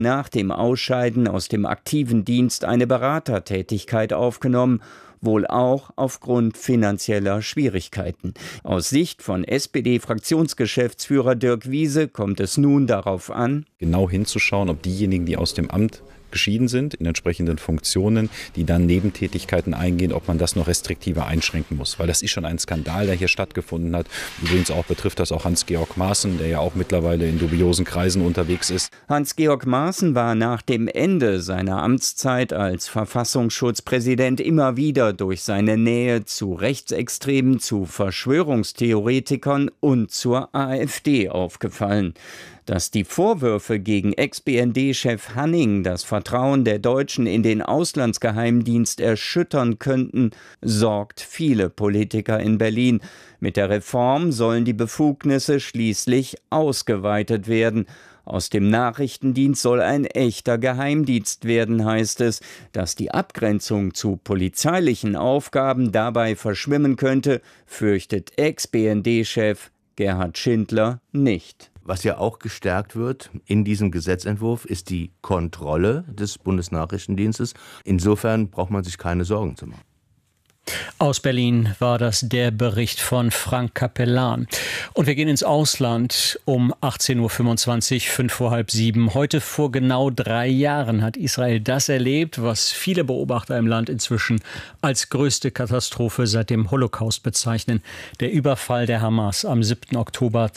nach dem Ausscheiden aus dem aktiven Dienst eine Beratertätigkeit aufgenommen, wohl auch aufgrund finanzieller Schwierigkeiten. Aus Sicht von SPD-Fraktionsgeschäftsführer Dirk Wiese kommt es nun darauf an, genau hinzuschauen, ob diejenigen, die aus dem Amt geschieden sind, in entsprechenden Funktionen, die dann Nebentätigkeiten eingehen, ob man das noch restriktiver einschränken muss. Weil das ist schon ein Skandal, der hier stattgefunden hat. Übrigens auch betrifft das auch Hans-Georg Maaßen, der ja auch mittlerweile in dubiosen Kreisen unterwegs ist. Hans-Georg Maaßen war nach dem Ende seiner Amtszeit als Verfassungsschutzpräsident immer wieder durch seine Nähe zu Rechtsextremen, zu Verschwörungstheoretikern und zur AfD aufgefallen. Dass die Vorwürfe gegen Ex-BND-Chef Hanning das Vertrauen der Deutschen in den Auslandsgeheimdienst erschüttern könnten, sorgt viele Politiker in Berlin. Mit der Reform sollen die Befugnisse schließlich ausgeweitet werden. Aus dem Nachrichtendienst soll ein echter Geheimdienst werden, heißt es. Dass die Abgrenzung zu polizeilichen Aufgaben dabei verschwimmen könnte, fürchtet Ex-BND-Chef Gerhard Schindler nicht. Was ja auch gestärkt wird in diesem Gesetzentwurf, ist die Kontrolle des Bundesnachrichtendienstes. Insofern braucht man sich keine Sorgen zu machen. Aus Berlin war das der Bericht von Frank Capellan. Und wir gehen ins Ausland um 18.25 Uhr, 5 vor halb 7. Heute vor genau 3 Jahren hat Israel das erlebt, was viele Beobachter im Land inzwischen als größte Katastrophe seit dem Holocaust bezeichnen. Der Überfall der Hamas am 7. Oktober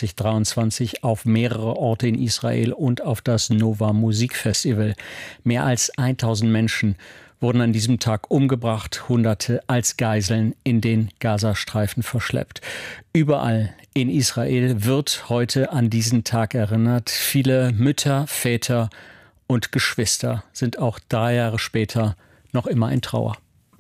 2023 auf mehrere Orte in Israel und auf das Nova Musikfestival. Mehr als 1000 Menschen wurden an diesem Tag umgebracht, Hunderte als Geiseln in den Gazastreifen verschleppt. Überall in Israel wird heute an diesen Tag erinnert. Viele Mütter, Väter und Geschwister sind auch 3 Jahre später noch immer in Trauer.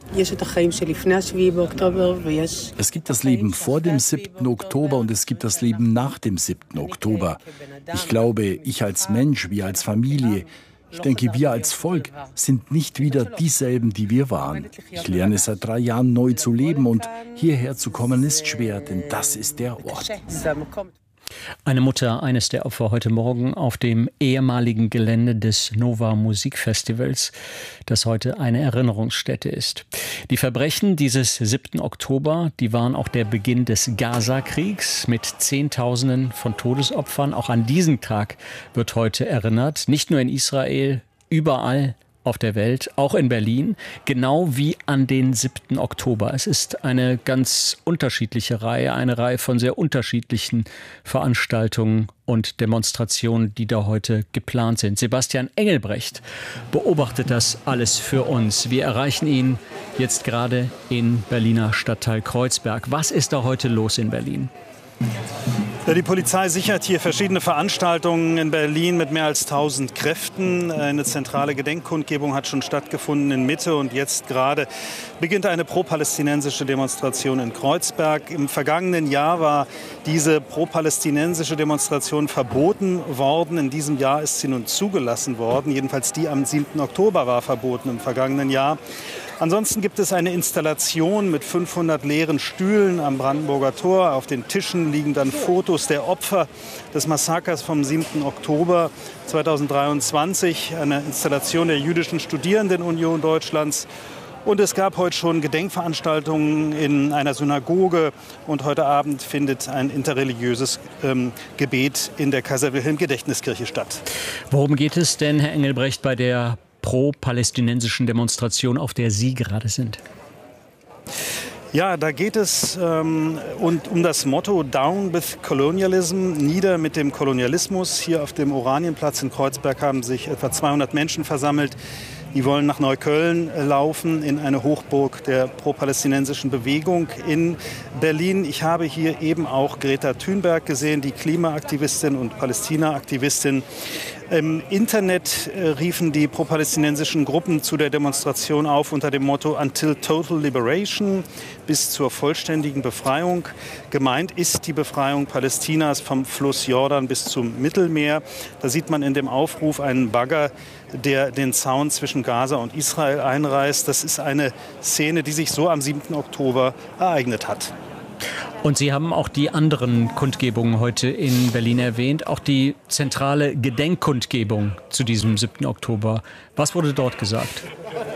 Es gibt das Leben vor dem 7. Oktober und es gibt das Leben nach dem 7. Oktober. Ich glaube, ich als Mensch, wir als Familie, ich denke, wir als Volk sind nicht wieder dieselben, die wir waren. Ich lerne seit 3 Jahren neu zu leben und hierher zu kommen ist schwer, denn das ist der Ort. Eine Mutter eines der Opfer heute Morgen auf dem ehemaligen Gelände des Nova Musikfestivals, das heute eine Erinnerungsstätte ist. Die Verbrechen dieses 7. Oktober, die waren auch der Beginn des Gaza-Kriegs mit Zehntausenden von Todesopfern. Auch an diesen Tag wird heute erinnert, nicht nur in Israel, überall auf der Welt, auch in Berlin, genau wie an den 7. Oktober. Es ist eine ganz unterschiedliche Reihe, eine Reihe von sehr unterschiedlichen Veranstaltungen und Demonstrationen, die da heute geplant sind. Sebastian Engelbrecht beobachtet das alles für uns. Wir erreichen ihn jetzt gerade in Berliner Stadtteil Kreuzberg. Was ist da heute los in Berlin? Ja, die Polizei sichert hier verschiedene Veranstaltungen in Berlin mit mehr als 1000 Kräften. Eine zentrale Gedenkkundgebung hat schon stattgefunden in Mitte und jetzt gerade beginnt eine pro-palästinensische Demonstration in Kreuzberg. Im vergangenen Jahr war diese pro-palästinensische Demonstration verboten worden. In diesem Jahr ist sie nun zugelassen worden. Jedenfalls die am 7. Oktober war verboten im vergangenen Jahr. Ansonsten gibt es eine Installation mit 500 leeren Stühlen am Brandenburger Tor. Auf den Tischen liegen dann Fotos der Opfer des Massakers vom 7. Oktober 2023. Eine Installation der Jüdischen Studierendenunion Deutschlands. Und es gab heute schon Gedenkveranstaltungen in einer Synagoge. Und heute Abend findet ein interreligiöses Gebet in der Kaiser-Wilhelm-Gedächtniskirche statt. Worum geht es denn, Herr Engelbrecht, bei der pro-palästinensischen Demonstration, auf der Sie gerade sind? Ja, da geht es um das Motto Down with Colonialism, nieder mit dem Kolonialismus. Hier auf dem Oranienplatz in Kreuzberg haben sich etwa 200 Menschen versammelt. Die wollen nach Neukölln laufen, in eine Hochburg der pro-palästinensischen Bewegung in Berlin. Ich habe hier eben auch Greta Thunberg gesehen, die Klimaaktivistin und Palästina-Aktivistin. Im Internet riefen die pro-palästinensischen Gruppen zu der Demonstration auf unter dem Motto Until Total Liberation, bis zur vollständigen Befreiung. Gemeint ist die Befreiung Palästinas vom Fluss Jordan bis zum Mittelmeer. Da sieht man in dem Aufruf einen Bagger, der den Zaun zwischen Gaza und Israel einreißt. Das ist eine Szene, die sich so am 7. Oktober ereignet hat. Und Sie haben auch die anderen Kundgebungen heute in Berlin erwähnt, auch die zentrale Gedenkkundgebung zu diesem 7. Oktober. Was wurde dort gesagt?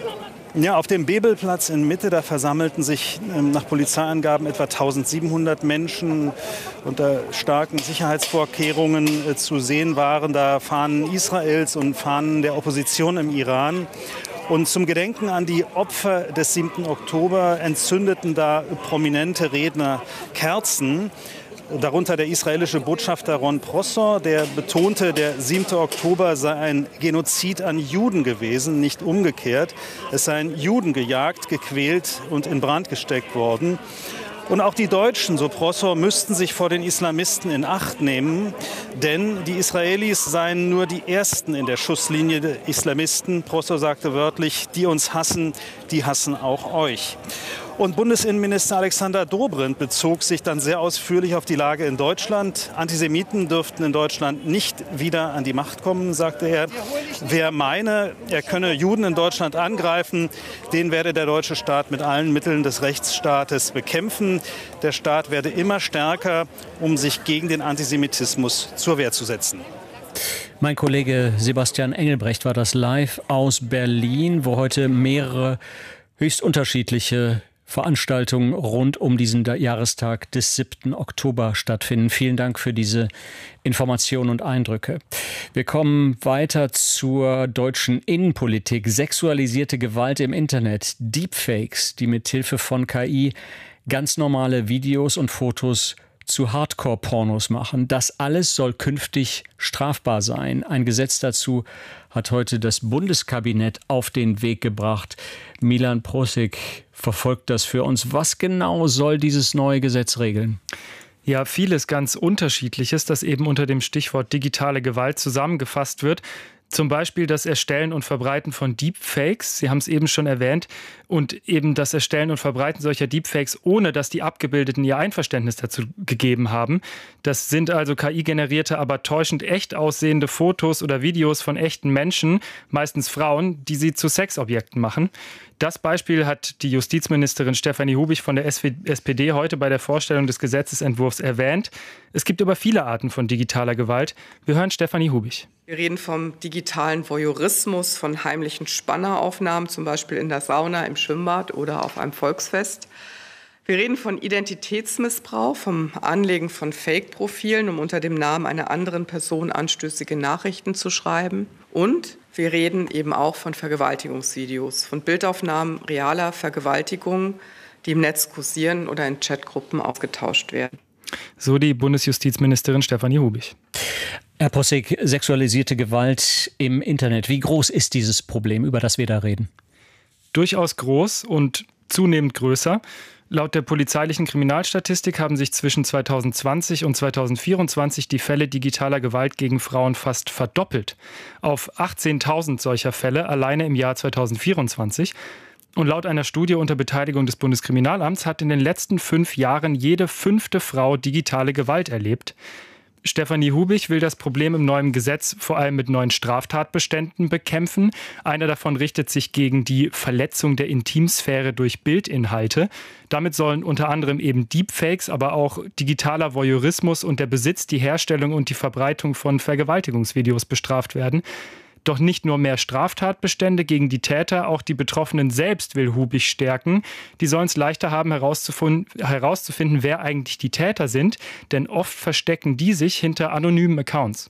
Ja, auf dem Bebelplatz in Mitte, da versammelten sich nach Polizeiangaben etwa 1700 Menschen. Unter starken Sicherheitsvorkehrungen zu sehen waren da Fahnen Israels und Fahnen der Opposition im Iran. Und zum Gedenken an die Opfer des 7. Oktober entzündeten da prominente Redner Kerzen. Darunter der israelische Botschafter Ron Prosor, der betonte, der 7. Oktober sei ein Genozid an Juden gewesen, nicht umgekehrt. Es seien Juden gejagt, gequält und in Brand gesteckt worden. Und auch die Deutschen, so Prosor, müssten sich vor den Islamisten in Acht nehmen, denn die Israelis seien nur die Ersten in der Schusslinie der Islamisten. Prosor sagte wörtlich, die uns hassen, die hassen auch euch. Und Bundesinnenminister Alexander Dobrindt bezog sich dann sehr ausführlich auf die Lage in Deutschland. Antisemiten dürften in Deutschland nicht wieder an die Macht kommen, sagte er. Wer meine, er könne Juden in Deutschland angreifen, den werde der deutsche Staat mit allen Mitteln des Rechtsstaates bekämpfen. Der Staat werde immer stärker, um sich gegen den Antisemitismus zur Wehr zu setzen. Mein Kollege Sebastian Engelbrecht war das live aus Berlin, wo heute mehrere höchst unterschiedliche Veranstaltungen rund um diesen Jahrestag des 7. Oktober stattfinden. Vielen Dank für diese Informationen und Eindrücke. Wir kommen weiter zur deutschen Innenpolitik. Sexualisierte Gewalt im Internet, Deepfakes, die mit Hilfe von KI ganz normale Videos und Fotos zu Hardcore-Pornos machen. Das alles soll künftig strafbar sein. Ein Gesetz dazu hat heute das Bundeskabinett auf den Weg gebracht. Milan Prosig verfolgt das für uns. Was genau soll dieses neue Gesetz regeln? Ja, vieles ganz Unterschiedliches, das eben unter dem Stichwort digitale Gewalt zusammengefasst wird. Zum Beispiel das Erstellen und Verbreiten von Deepfakes, Sie haben es eben schon erwähnt, und eben das Erstellen und Verbreiten solcher Deepfakes, ohne dass die Abgebildeten ihr Einverständnis dazu gegeben haben. Das sind also KI-generierte, aber täuschend echt aussehende Fotos oder Videos von echten Menschen, meistens Frauen, die sie zu Sexobjekten machen. Das Beispiel hat die Justizministerin Stefanie Hubich von der SPD heute bei der Vorstellung des Gesetzesentwurfs erwähnt. Es gibt aber viele Arten von digitaler Gewalt. Wir hören Stefanie Hubich. Wir reden vom digitalen Voyeurismus, von heimlichen Spanneraufnahmen, zum Beispiel in der Sauna, im Schwimmbad oder auf einem Volksfest. Wir reden von Identitätsmissbrauch, vom Anlegen von Fake-Profilen, um unter dem Namen einer anderen Person anstößige Nachrichten zu schreiben. Und wir reden eben auch von Vergewaltigungsvideos, von Bildaufnahmen realer Vergewaltigungen, die im Netz kursieren oder in Chatgruppen ausgetauscht werden. So die Bundesjustizministerin Stefanie Hubich. Herr Prosig, sexualisierte Gewalt im Internet. Wie groß ist dieses Problem, über das wir da reden? Durchaus groß und zunehmend größer. Laut der polizeilichen Kriminalstatistik haben sich zwischen 2020 und 2024 die Fälle digitaler Gewalt gegen Frauen fast verdoppelt. Auf 18.000 solcher Fälle alleine im Jahr 2024. Und laut einer Studie unter Beteiligung des Bundeskriminalamts hat in den letzten 5 Jahren jede 5. Frau digitale Gewalt erlebt. Stefanie Hubich will das Problem im neuen Gesetz vor allem mit neuen Straftatbeständen bekämpfen. Einer davon richtet sich gegen die Verletzung der Intimsphäre durch Bildinhalte. Damit sollen unter anderem eben Deepfakes, aber auch digitaler Voyeurismus und der Besitz, die Herstellung und die Verbreitung von Vergewaltigungsvideos bestraft werden. Doch nicht nur mehr Straftatbestände gegen die Täter, auch die Betroffenen selbst will Hubich stärken. Die sollen es leichter haben, herauszufinden, wer eigentlich die Täter sind, denn oft verstecken die sich hinter anonymen Accounts.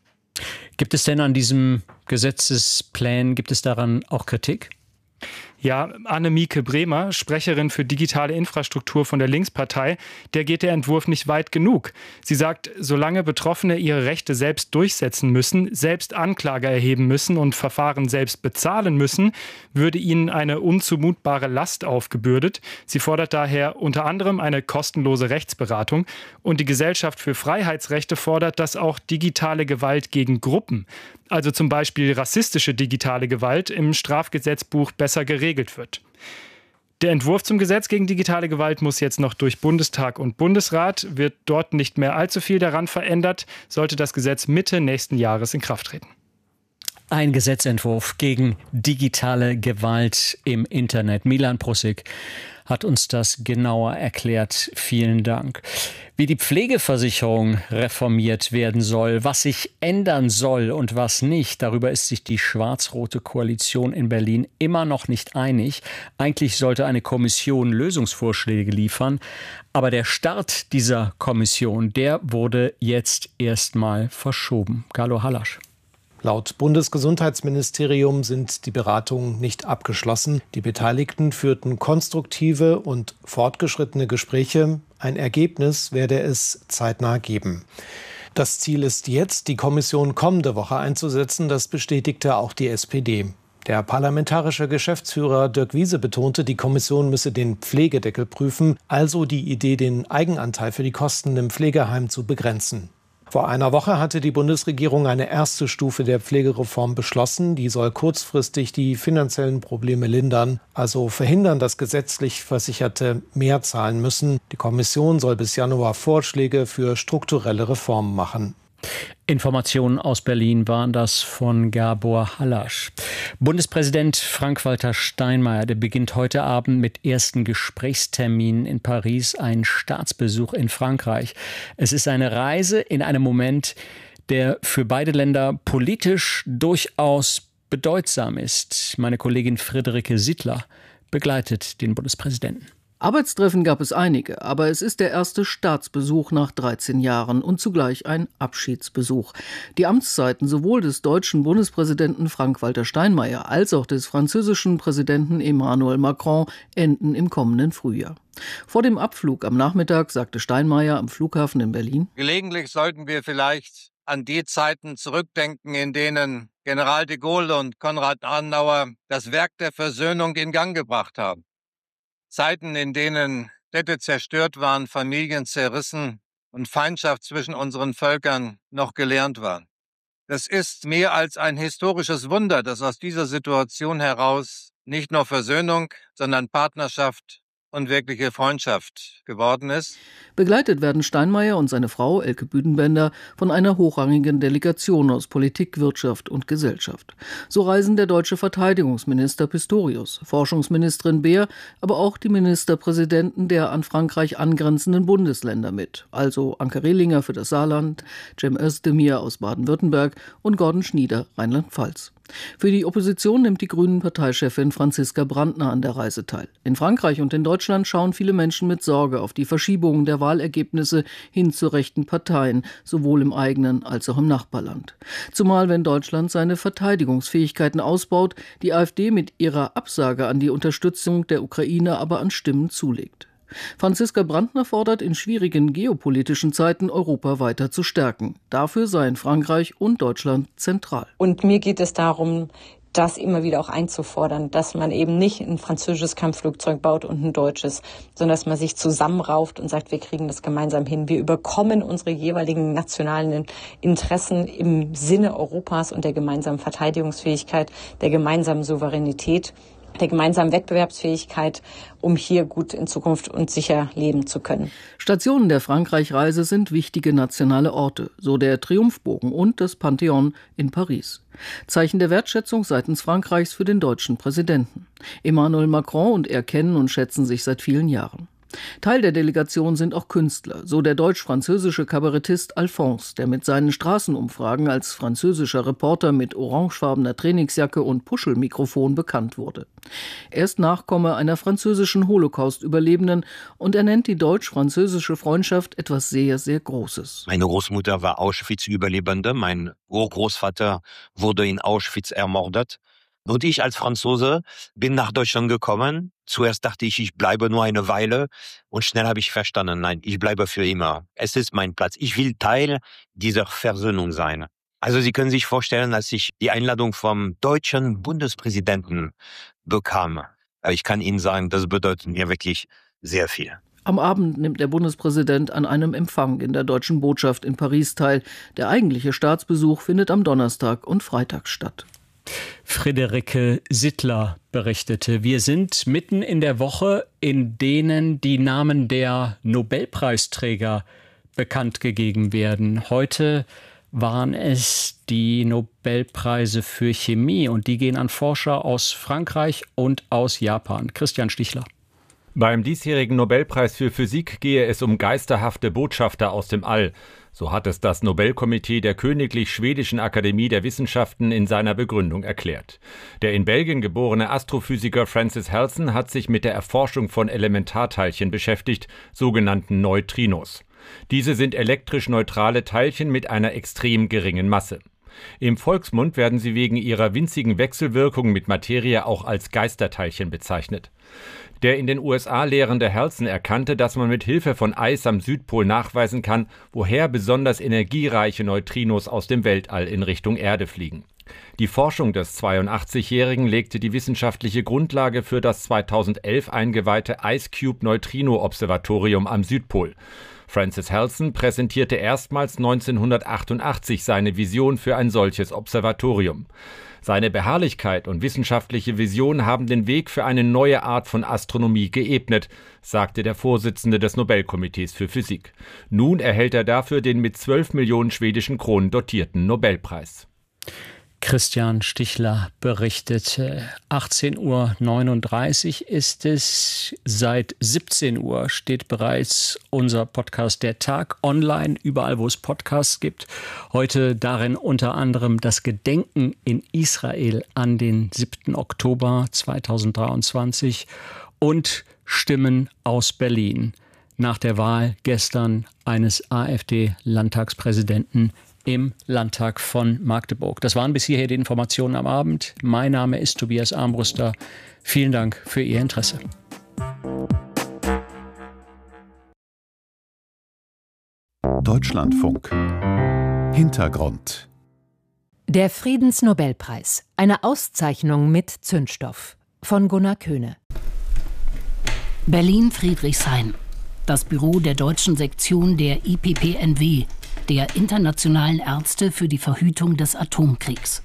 Gibt es denn an diesem Gesetzesplan, gibt es daran auch Kritik? Ja, Annemieke Bremer, Sprecherin für digitale Infrastruktur von der Linkspartei, der geht der Entwurf nicht weit genug. Sie sagt, solange Betroffene ihre Rechte selbst durchsetzen müssen, selbst Anklage erheben müssen und Verfahren selbst bezahlen müssen, würde ihnen eine unzumutbare Last aufgebürdet. Sie fordert daher unter anderem eine kostenlose Rechtsberatung. Und die Gesellschaft für Freiheitsrechte fordert, dass auch digitale Gewalt gegen Gruppen, also zum Beispiel rassistische digitale Gewalt, im Strafgesetzbuch besser geregelt wird. Der Entwurf zum Gesetz gegen digitale Gewalt muss jetzt noch durch Bundestag und Bundesrat. Wird dort nicht mehr allzu viel daran verändert, sollte das Gesetz Mitte nächsten Jahres in Kraft treten. Ein Gesetzentwurf gegen digitale Gewalt im Internet. Milan Prosig hat uns das genauer erklärt. Vielen Dank. Wie die Pflegeversicherung reformiert werden soll, was sich ändern soll und was nicht, darüber ist sich die schwarz-rote Koalition in Berlin immer noch nicht einig. Eigentlich sollte eine Kommission Lösungsvorschläge liefern, aber der Start dieser Kommission, der wurde jetzt erstmal verschoben. Carlo Hallasch. Laut Bundesgesundheitsministerium sind die Beratungen nicht abgeschlossen. Die Beteiligten führten konstruktive und fortgeschrittene Gespräche. Ein Ergebnis werde es zeitnah geben. Das Ziel ist jetzt, die Kommission kommende Woche einzusetzen. Das bestätigte auch die SPD. Der parlamentarische Geschäftsführer Dirk Wiese betonte, die Kommission müsse den Pflegedeckel prüfen, also die Idee, den Eigenanteil für die Kosten im Pflegeheim zu begrenzen. Vor einer Woche hatte die Bundesregierung eine erste Stufe der Pflegereform beschlossen. Die soll kurzfristig die finanziellen Probleme lindern, also verhindern, dass gesetzlich Versicherte mehr zahlen müssen. Die Kommission soll bis Januar Vorschläge für strukturelle Reformen machen. Informationen aus Berlin waren das von Gabor Hallasch. Bundespräsident Frank-Walter Steinmeier, der beginnt heute Abend mit ersten Gesprächsterminen in Paris, einen Staatsbesuch in Frankreich. Es ist eine Reise in einem Moment, der für beide Länder politisch durchaus bedeutsam ist. Meine Kollegin Friederike Sittler begleitet den Bundespräsidenten. Arbeitstreffen gab es einige, aber es ist der erste Staatsbesuch nach 13 Jahren und zugleich ein Abschiedsbesuch. Die Amtszeiten sowohl des deutschen Bundespräsidenten Frank-Walter Steinmeier als auch des französischen Präsidenten Emmanuel Macron enden im kommenden Frühjahr. Vor dem Abflug am Nachmittag sagte Steinmeier am Flughafen in Berlin: Gelegentlich sollten wir vielleicht an die Zeiten zurückdenken, in denen General de Gaulle und Konrad Adenauer das Werk der Versöhnung in Gang gebracht haben. Zeiten, in denen Städte zerstört waren, Familien zerrissen und Feindschaft zwischen unseren Völkern noch gelernt waren. Das ist mehr als ein historisches Wunder, dass aus dieser Situation heraus nicht nur Versöhnung, sondern Partnerschaft und wirkliche Freundschaft geworden ist. Begleitet werden Steinmeier und seine Frau Elke Büdenbender von einer hochrangigen Delegation aus Politik, Wirtschaft und Gesellschaft. So reisen der deutsche Verteidigungsminister Pistorius, Forschungsministerin Beer, aber auch die Ministerpräsidenten der an Frankreich angrenzenden Bundesländer mit, also Anke Rehlinger für das Saarland, Cem Özdemir aus Baden-Württemberg und Gordon Schnieder, Rheinland-Pfalz. Für die Opposition nimmt die Grünen-Parteichefin Franziska Brandner an der Reise teil. In Frankreich und in Deutschland schauen viele Menschen mit Sorge auf die Verschiebungen der Wahlergebnisse hin zu rechten Parteien, sowohl im eigenen als auch im Nachbarland. Zumal wenn Deutschland seine Verteidigungsfähigkeiten ausbaut, die AfD mit ihrer Absage an die Unterstützung der Ukraine aber an Stimmen zulegt. Franziska Brandner fordert, in schwierigen geopolitischen Zeiten Europa weiter zu stärken. Dafür seien Frankreich und Deutschland zentral. Und mir geht es darum, das immer wieder auch einzufordern, dass man eben nicht ein französisches Kampfflugzeug baut und ein deutsches, sondern dass man sich zusammenrauft und sagt, wir kriegen das gemeinsam hin. Wir überkommen unsere jeweiligen nationalen Interessen im Sinne Europas und der gemeinsamen Verteidigungsfähigkeit, der gemeinsamen Souveränität, der gemeinsamen Wettbewerbsfähigkeit, um hier gut in Zukunft und sicher leben zu können. Stationen der Frankreich-Reise sind wichtige nationale Orte, so der Triumphbogen und das Panthéon in Paris. Zeichen der Wertschätzung seitens Frankreichs für den deutschen Präsidenten. Emmanuel Macron und er kennen und schätzen sich seit vielen Jahren. Teil der Delegation sind auch Künstler, so der deutsch-französische Kabarettist Alphonse, der mit seinen Straßenumfragen als französischer Reporter mit orangefarbener Trainingsjacke und Puschelmikrofon bekannt wurde. Er ist Nachkomme einer französischen Holocaust-Überlebenden und er nennt die deutsch-französische Freundschaft etwas sehr, sehr Großes. Meine Großmutter war Auschwitz-Überlebende, mein Urgroßvater wurde in Auschwitz ermordet. Und ich als Franzose bin nach Deutschland gekommen. Zuerst dachte ich bleibe nur eine Weile. Und schnell habe ich verstanden, nein, ich bleibe für immer. Es ist mein Platz. Ich will Teil dieser Versöhnung sein. Also Sie können sich vorstellen, als ich die Einladung vom deutschen Bundespräsidenten bekam. Ich kann Ihnen sagen, das bedeutet mir wirklich sehr viel. Am Abend nimmt der Bundespräsident an einem Empfang in der deutschen Botschaft in Paris teil. Der eigentliche Staatsbesuch findet am Donnerstag und Freitag statt. Friederike Sittler berichtete, wir sind mitten in der Woche, in denen die Namen der Nobelpreisträger bekannt gegeben werden. Heute waren es die Nobelpreise für Chemie und die gehen an Forscher aus Frankreich und aus Japan. Christian Stichler. Beim diesjährigen Nobelpreis für Physik gehe es um geisterhafte Botschafter aus dem All. So hat es das Nobelkomitee der Königlich Schwedischen Akademie der Wissenschaften in seiner Begründung erklärt. Der in Belgien geborene Astrophysiker Francis Halson hat sich mit der Erforschung von Elementarteilchen beschäftigt, sogenannten Neutrinos. Diese sind elektrisch neutrale Teilchen mit einer extrem geringen Masse. Im Volksmund werden sie wegen ihrer winzigen Wechselwirkung mit Materie auch als Geisterteilchen bezeichnet. Der in den USA lehrende Halson erkannte, dass man mit Hilfe von Eis am Südpol nachweisen kann, woher besonders energiereiche Neutrinos aus dem Weltall in Richtung Erde fliegen. Die Forschung des 82-Jährigen legte die wissenschaftliche Grundlage für das 2011 eingeweihte IceCube-Neutrino-Observatorium am Südpol. Francis Halson präsentierte erstmals 1988 seine Vision für ein solches Observatorium. Seine Beharrlichkeit und wissenschaftliche Vision haben den Weg für eine neue Art von Astronomie geebnet, sagte der Vorsitzende des Nobelkomitees für Physik. Nun erhält er dafür den mit 12 Millionen schwedischen Kronen dotierten Nobelpreis. Christian Stichler berichtet. 18:39 Uhr ist es. Seit 17 Uhr steht bereits unser Podcast Der Tag online, überall wo es Podcasts gibt. Heute darin unter anderem das Gedenken in Israel an den 7. Oktober 2023 und Stimmen aus Berlin nach der Wahl gestern eines AfD-Landtagspräsidenten im Landtag von Magdeburg. Das waren bis hierher die Informationen am Abend. Mein Name ist Tobias Armbruster. Vielen Dank für Ihr Interesse. Deutschlandfunk. Hintergrund. Der Friedensnobelpreis. Eine Auszeichnung mit Zündstoff. Von Gunnar Köhne. Berlin-Friedrichshain. Das Büro der deutschen Sektion der IPPNW, der Internationalen Ärzte für die Verhütung des Atomkriegs.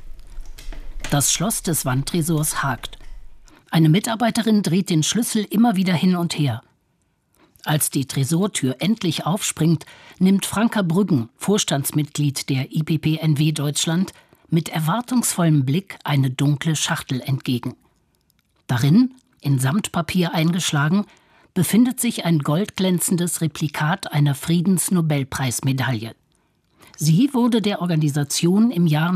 Das Schloss des Wandtresors hakt. Eine Mitarbeiterin dreht den Schlüssel immer wieder hin und her. Als die Tresortür endlich aufspringt, nimmt Franka Brüggen, Vorstandsmitglied der IPPNW Deutschland, mit erwartungsvollem Blick eine dunkle Schachtel entgegen. Darin, in Samtpapier eingeschlagen, befindet sich ein goldglänzendes Replikat einer Friedensnobelpreismedaille. Sie wurde der Organisation im Jahr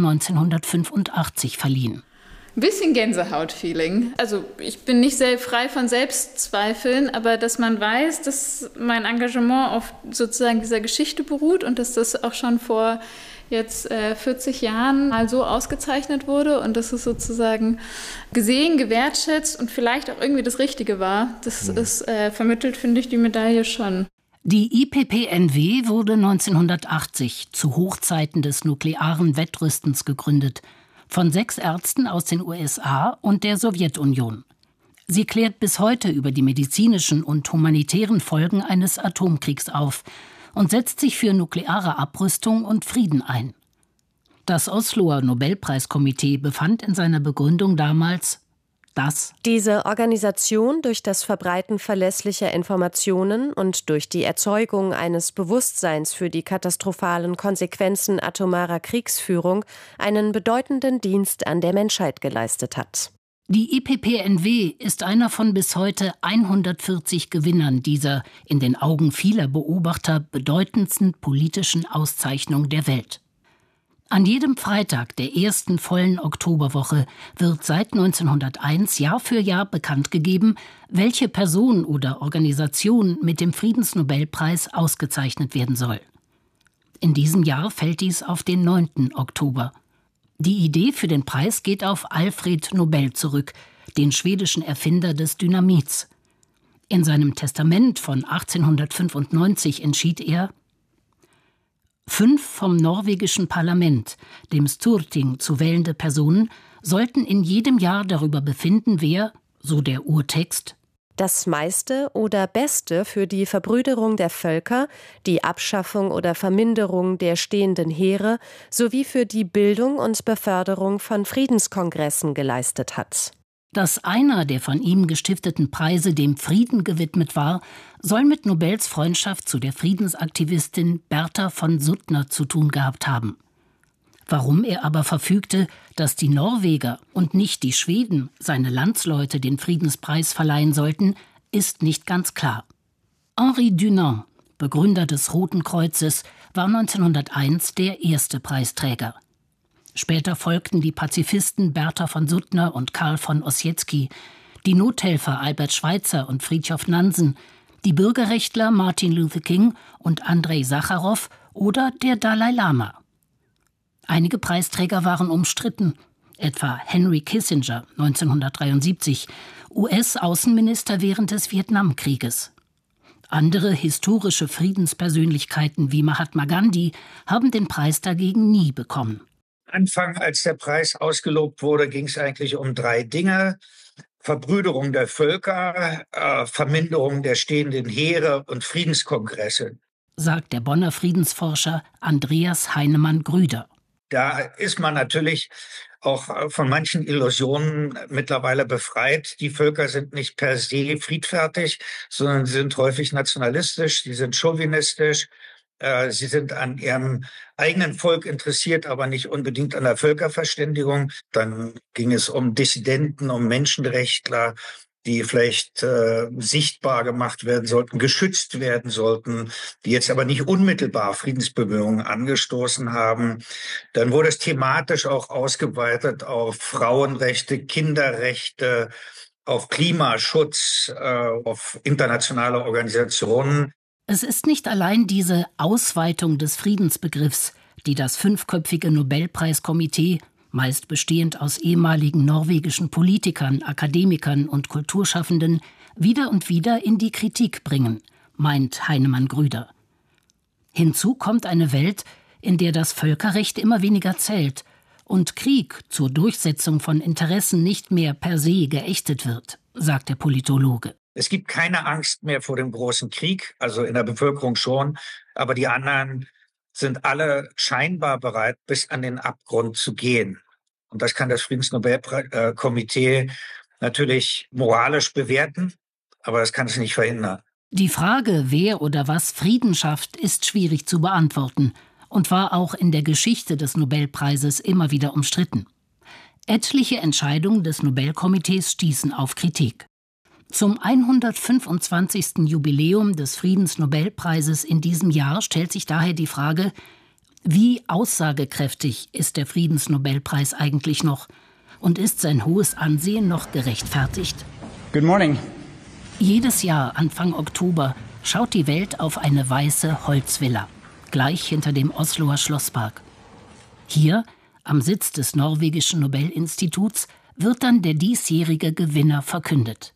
1985 verliehen. Ein bisschen Gänsehaut-Feeling. Also ich bin nicht sehr frei von Selbstzweifeln, aber dass man weiß, dass mein Engagement auf sozusagen dieser Geschichte beruht und dass das auch schon vor jetzt 40 Jahren mal so ausgezeichnet wurde und dass es sozusagen gesehen, gewertschätzt und vielleicht auch irgendwie das Richtige war. Das ist vermittelt, finde ich, die Medaille schon. Die IPPNW wurde 1980 zu Hochzeiten des nuklearen Wettrüstens gegründet, von 6 Ärzten aus den USA und der Sowjetunion. Sie klärt bis heute über die medizinischen und humanitären Folgen eines Atomkriegs auf und setzt sich für nukleare Abrüstung und Frieden ein. Das Osloer Nobelpreiskomitee befand in seiner Begründung damals, dass diese Organisation durch das Verbreiten verlässlicher Informationen und durch die Erzeugung eines Bewusstseins für die katastrophalen Konsequenzen atomarer Kriegsführung einen bedeutenden Dienst an der Menschheit geleistet hat. Die IPPNW ist einer von bis heute 140 Gewinnern dieser, in den Augen vieler Beobachter, bedeutendsten politischen Auszeichnung der Welt. An jedem Freitag der ersten vollen Oktoberwoche wird seit 1901 Jahr für Jahr bekannt gegeben, welche Person oder Organisation mit dem Friedensnobelpreis ausgezeichnet werden soll. In diesem Jahr fällt dies auf den 9. Oktober. Die Idee für den Preis geht auf Alfred Nobel zurück, den schwedischen Erfinder des Dynamits. In seinem Testament von 1895 entschied er: 5 vom norwegischen Parlament, dem Storting, zu wählende Personen sollten in jedem Jahr darüber befinden, wer, so der Urtext, das meiste oder Beste für die Verbrüderung der Völker, die Abschaffung oder Verminderung der stehenden Heere sowie für die Bildung und Beförderung von Friedenskongressen geleistet hat. Dass einer der von ihm gestifteten Preise dem Frieden gewidmet war, soll mit Nobels Freundschaft zu der Friedensaktivistin Bertha von Suttner zu tun gehabt haben. Warum er aber verfügte, dass die Norweger und nicht die Schweden, seine Landsleute, den Friedenspreis verleihen sollten, ist nicht ganz klar. Henri Dunant, Begründer des Roten Kreuzes, war 1901 der erste Preisträger. Später folgten die Pazifisten Bertha von Suttner und Karl von Ossietzky, die Nothelfer Albert Schweitzer und Fridtjof Nansen, die Bürgerrechtler Martin Luther King und Andrei Sacharow oder der Dalai Lama. Einige Preisträger waren umstritten, etwa Henry Kissinger 1973, US-Außenminister während des Vietnamkrieges. Andere historische Friedenspersönlichkeiten wie Mahatma Gandhi haben den Preis dagegen nie bekommen. Anfang, als der Preis ausgelobt wurde, ging es eigentlich um 3 Dinge: Verbrüderung der Völker, Verminderung der stehenden Heere und Friedenskongresse, sagt der Bonner Friedensforscher Andreas Heinemann-Grüder. Da ist man natürlich auch von manchen Illusionen mittlerweile befreit. Die Völker sind nicht per se friedfertig, sondern sie sind häufig nationalistisch, sie sind chauvinistisch, sie sind an ihrem eigenen Volk interessiert, aber nicht unbedingt an der Völkerverständigung. Dann ging es um Dissidenten, um Menschenrechtler, die vielleicht sichtbar gemacht werden sollten, geschützt werden sollten, die jetzt aber nicht unmittelbar Friedensbemühungen angestoßen haben. Dann wurde es thematisch auch ausgeweitet auf Frauenrechte, Kinderrechte, auf Klimaschutz, auf internationale Organisationen. Es ist nicht allein diese Ausweitung des Friedensbegriffs, die das 5-köpfige Nobelpreiskomitee, meist bestehend aus ehemaligen norwegischen Politikern, Akademikern und Kulturschaffenden, wieder und wieder in die Kritik bringen, meint Heinemann-Grüder. Hinzu kommt eine Welt, in der das Völkerrecht immer weniger zählt und Krieg zur Durchsetzung von Interessen nicht mehr per se geächtet wird, sagt der Politologe. Es gibt keine Angst mehr vor dem großen Krieg, also in der Bevölkerung schon, aber die anderen sind alle scheinbar bereit, bis an den Abgrund zu gehen. Und das kann das Friedensnobelkomitee natürlich moralisch bewerten, aber das kann es nicht verhindern. Die Frage, wer oder was Frieden schafft, ist schwierig zu beantworten und war auch in der Geschichte des Nobelpreises immer wieder umstritten. Etliche Entscheidungen des Nobelkomitees stießen auf Kritik. Zum 125. Jubiläum des Friedensnobelpreises in diesem Jahr stellt sich daher die Frage, wie aussagekräftig ist der Friedensnobelpreis eigentlich noch und ist sein hohes Ansehen noch gerechtfertigt? Good morning. Jedes Jahr Anfang Oktober schaut die Welt auf eine weiße Holzvilla, gleich hinter dem Osloer Schlosspark. Hier, am Sitz des norwegischen Nobelinstituts, wird dann der diesjährige Gewinner verkündet.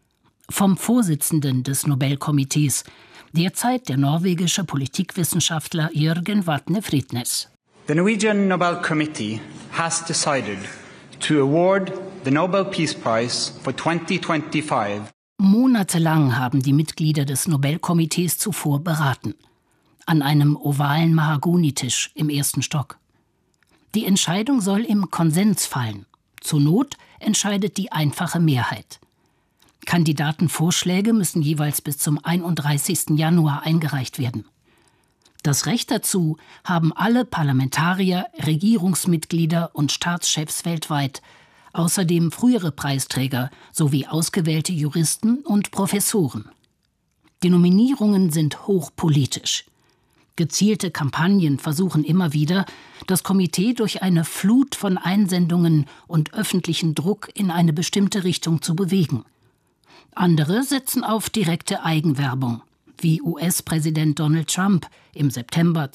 Vom Vorsitzenden des Nobelkomitees, derzeit der norwegische Politikwissenschaftler Jørgen Vatne Fritnes. The Norwegian Nobel Committee has decided to award the Nobel Peace Prize for 2025. Monatelang haben die Mitglieder des Nobelkomitees zuvor beraten. An einem ovalen Mahagonitisch im 1. Stock. Die Entscheidung soll im Konsens fallen. Zur Not entscheidet die einfache Mehrheit. Kandidatenvorschläge müssen jeweils bis zum 31. Januar eingereicht werden. Das Recht dazu haben alle Parlamentarier, Regierungsmitglieder und Staatschefs weltweit, außerdem frühere Preisträger sowie ausgewählte Juristen und Professoren. Die Nominierungen sind hochpolitisch. Gezielte Kampagnen versuchen immer wieder, das Komitee durch eine Flut von Einsendungen und öffentlichen Druck in eine bestimmte Richtung zu bewegen. Andere setzen auf direkte Eigenwerbung, wie US-Präsident Donald Trump im September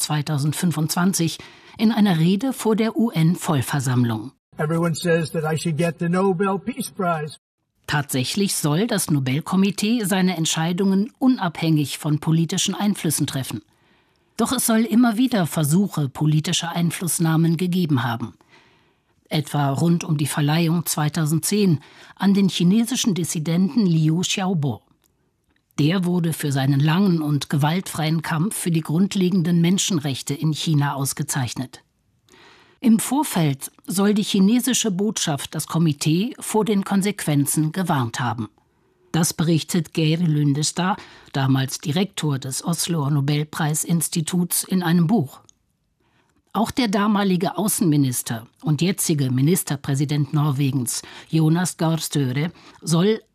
2025 in einer Rede vor der UN-Vollversammlung. Tatsächlich soll das Nobelkomitee seine Entscheidungen unabhängig von politischen Einflüssen treffen. Doch es soll immer wieder Versuche politischer Einflussnahmen gegeben haben. Etwa rund um die Verleihung 2010 an den chinesischen Dissidenten Liu Xiaobo. Der wurde für seinen langen und gewaltfreien Kampf für die grundlegenden Menschenrechte in China ausgezeichnet. Im Vorfeld soll die chinesische Botschaft das Komitee vor den Konsequenzen gewarnt haben. Das berichtet Geir Lundestad, damals Direktor des Osloer Nobelpreisinstituts, in einem Buch. Auch der damalige Außenminister und jetzige Ministerpräsident Norwegens, Jonas Gahr Støre, soll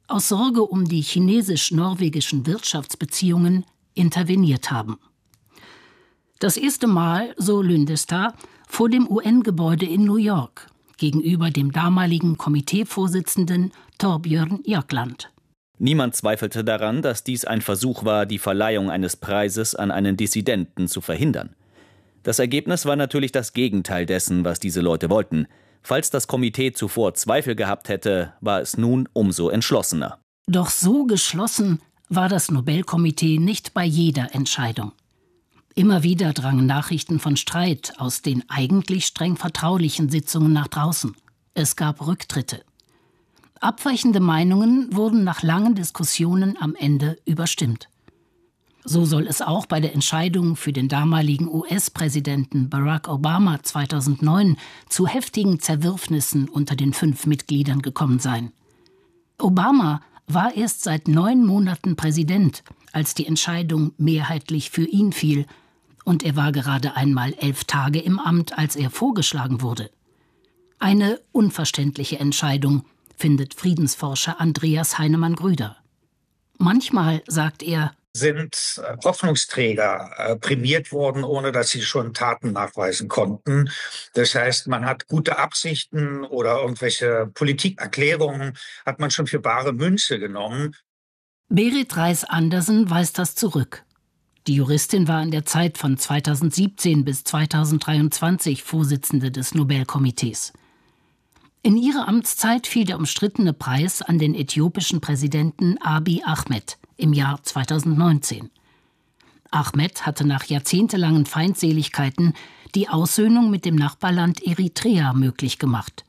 aus Sorge um die chinesisch-norwegischen Wirtschaftsbeziehungen interveniert haben. Das erste Mal, so Lindestad, vor dem UN-Gebäude in New York, gegenüber dem damaligen Komiteevorsitzenden Thorbjørn Jagland. Niemand zweifelte daran, dass dies ein Versuch war, die Verleihung eines Preises an einen Dissidenten zu verhindern. Das Ergebnis war natürlich das Gegenteil dessen, was diese Leute wollten. Falls das Komitee zuvor Zweifel gehabt hätte, war es nun umso entschlossener. Doch so geschlossen war das Nobelkomitee nicht bei jeder Entscheidung. Immer wieder drangen Nachrichten von Streit aus den eigentlich streng vertraulichen Sitzungen nach draußen. Es gab Rücktritte. Abweichende Meinungen wurden nach langen Diskussionen am Ende überstimmt. So soll es auch bei der Entscheidung für den damaligen US-Präsidenten Barack Obama 2009 zu heftigen Zerwürfnissen unter den 5 Mitgliedern gekommen sein. Obama war erst seit 9 Monaten Präsident, als die Entscheidung mehrheitlich für ihn fiel, und er war gerade einmal 11 Tage im Amt, als er vorgeschlagen wurde. Eine unverständliche Entscheidung, findet Friedensforscher Andreas Heinemann-Grüder. Manchmal, sagt er, sind Hoffnungsträger prämiert worden, ohne dass sie schon Taten nachweisen konnten. Das heißt, man hat gute Absichten oder irgendwelche Politikerklärungen hat man schon für bare Münze genommen. Berit Reiss-Andersen weist das zurück. Die Juristin war in der Zeit von 2017 bis 2023 Vorsitzende des Nobelkomitees. In ihrer Amtszeit fiel der umstrittene Preis an den äthiopischen Präsidenten Abiy Ahmed im Jahr 2019. Ahmed hatte nach jahrzehntelangen Feindseligkeiten die Aussöhnung mit dem Nachbarland Eritrea möglich gemacht.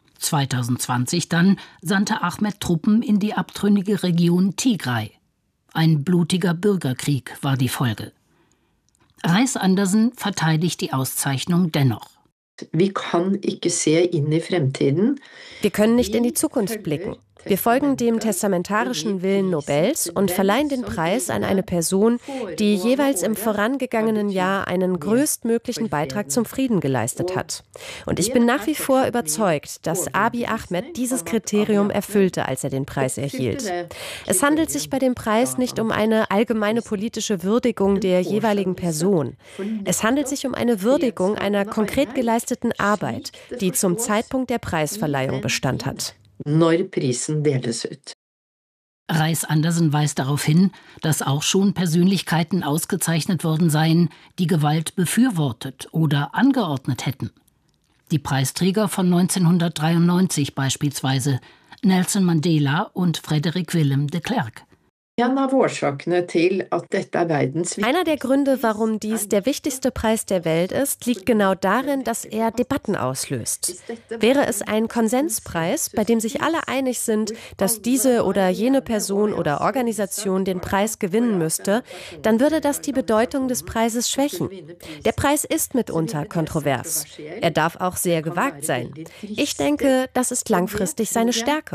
2020 dann sandte Ahmed Truppen in die abtrünnige Region Tigray. Ein blutiger Bürgerkrieg war die Folge. Reiss-Andersen verteidigt die Auszeichnung dennoch. Wir können nicht in die Zukunft blicken. Wir folgen dem testamentarischen Willen Nobels und verleihen den Preis an eine Person, die jeweils im vorangegangenen Jahr einen größtmöglichen Beitrag zum Frieden geleistet hat. Und ich bin nach wie vor überzeugt, dass Abiy Ahmed dieses Kriterium erfüllte, als er den Preis erhielt. Es handelt sich bei dem Preis nicht um eine allgemeine politische Würdigung der jeweiligen Person. Es handelt sich um eine Würdigung einer konkret geleisteten Arbeit, die zum Zeitpunkt der Preisverleihung Bestand hat. Reiss-Andersen weist darauf hin, dass auch schon Persönlichkeiten ausgezeichnet worden seien, die Gewalt befürwortet oder angeordnet hätten. Die Preisträger von 1993 beispielsweise, Nelson Mandela und Frederick Willem de Klerk. Einer der Gründe, warum dies der wichtigste Preis der Welt ist, liegt genau darin, dass er Debatten auslöst. Wäre es ein Konsenspreis, bei dem sich alle einig sind, dass diese oder jene Person oder Organisation den Preis gewinnen müsste, dann würde das die Bedeutung des Preises schwächen. Der Preis ist mitunter kontrovers. Er darf auch sehr gewagt sein. Ich denke, das ist langfristig seine Stärke.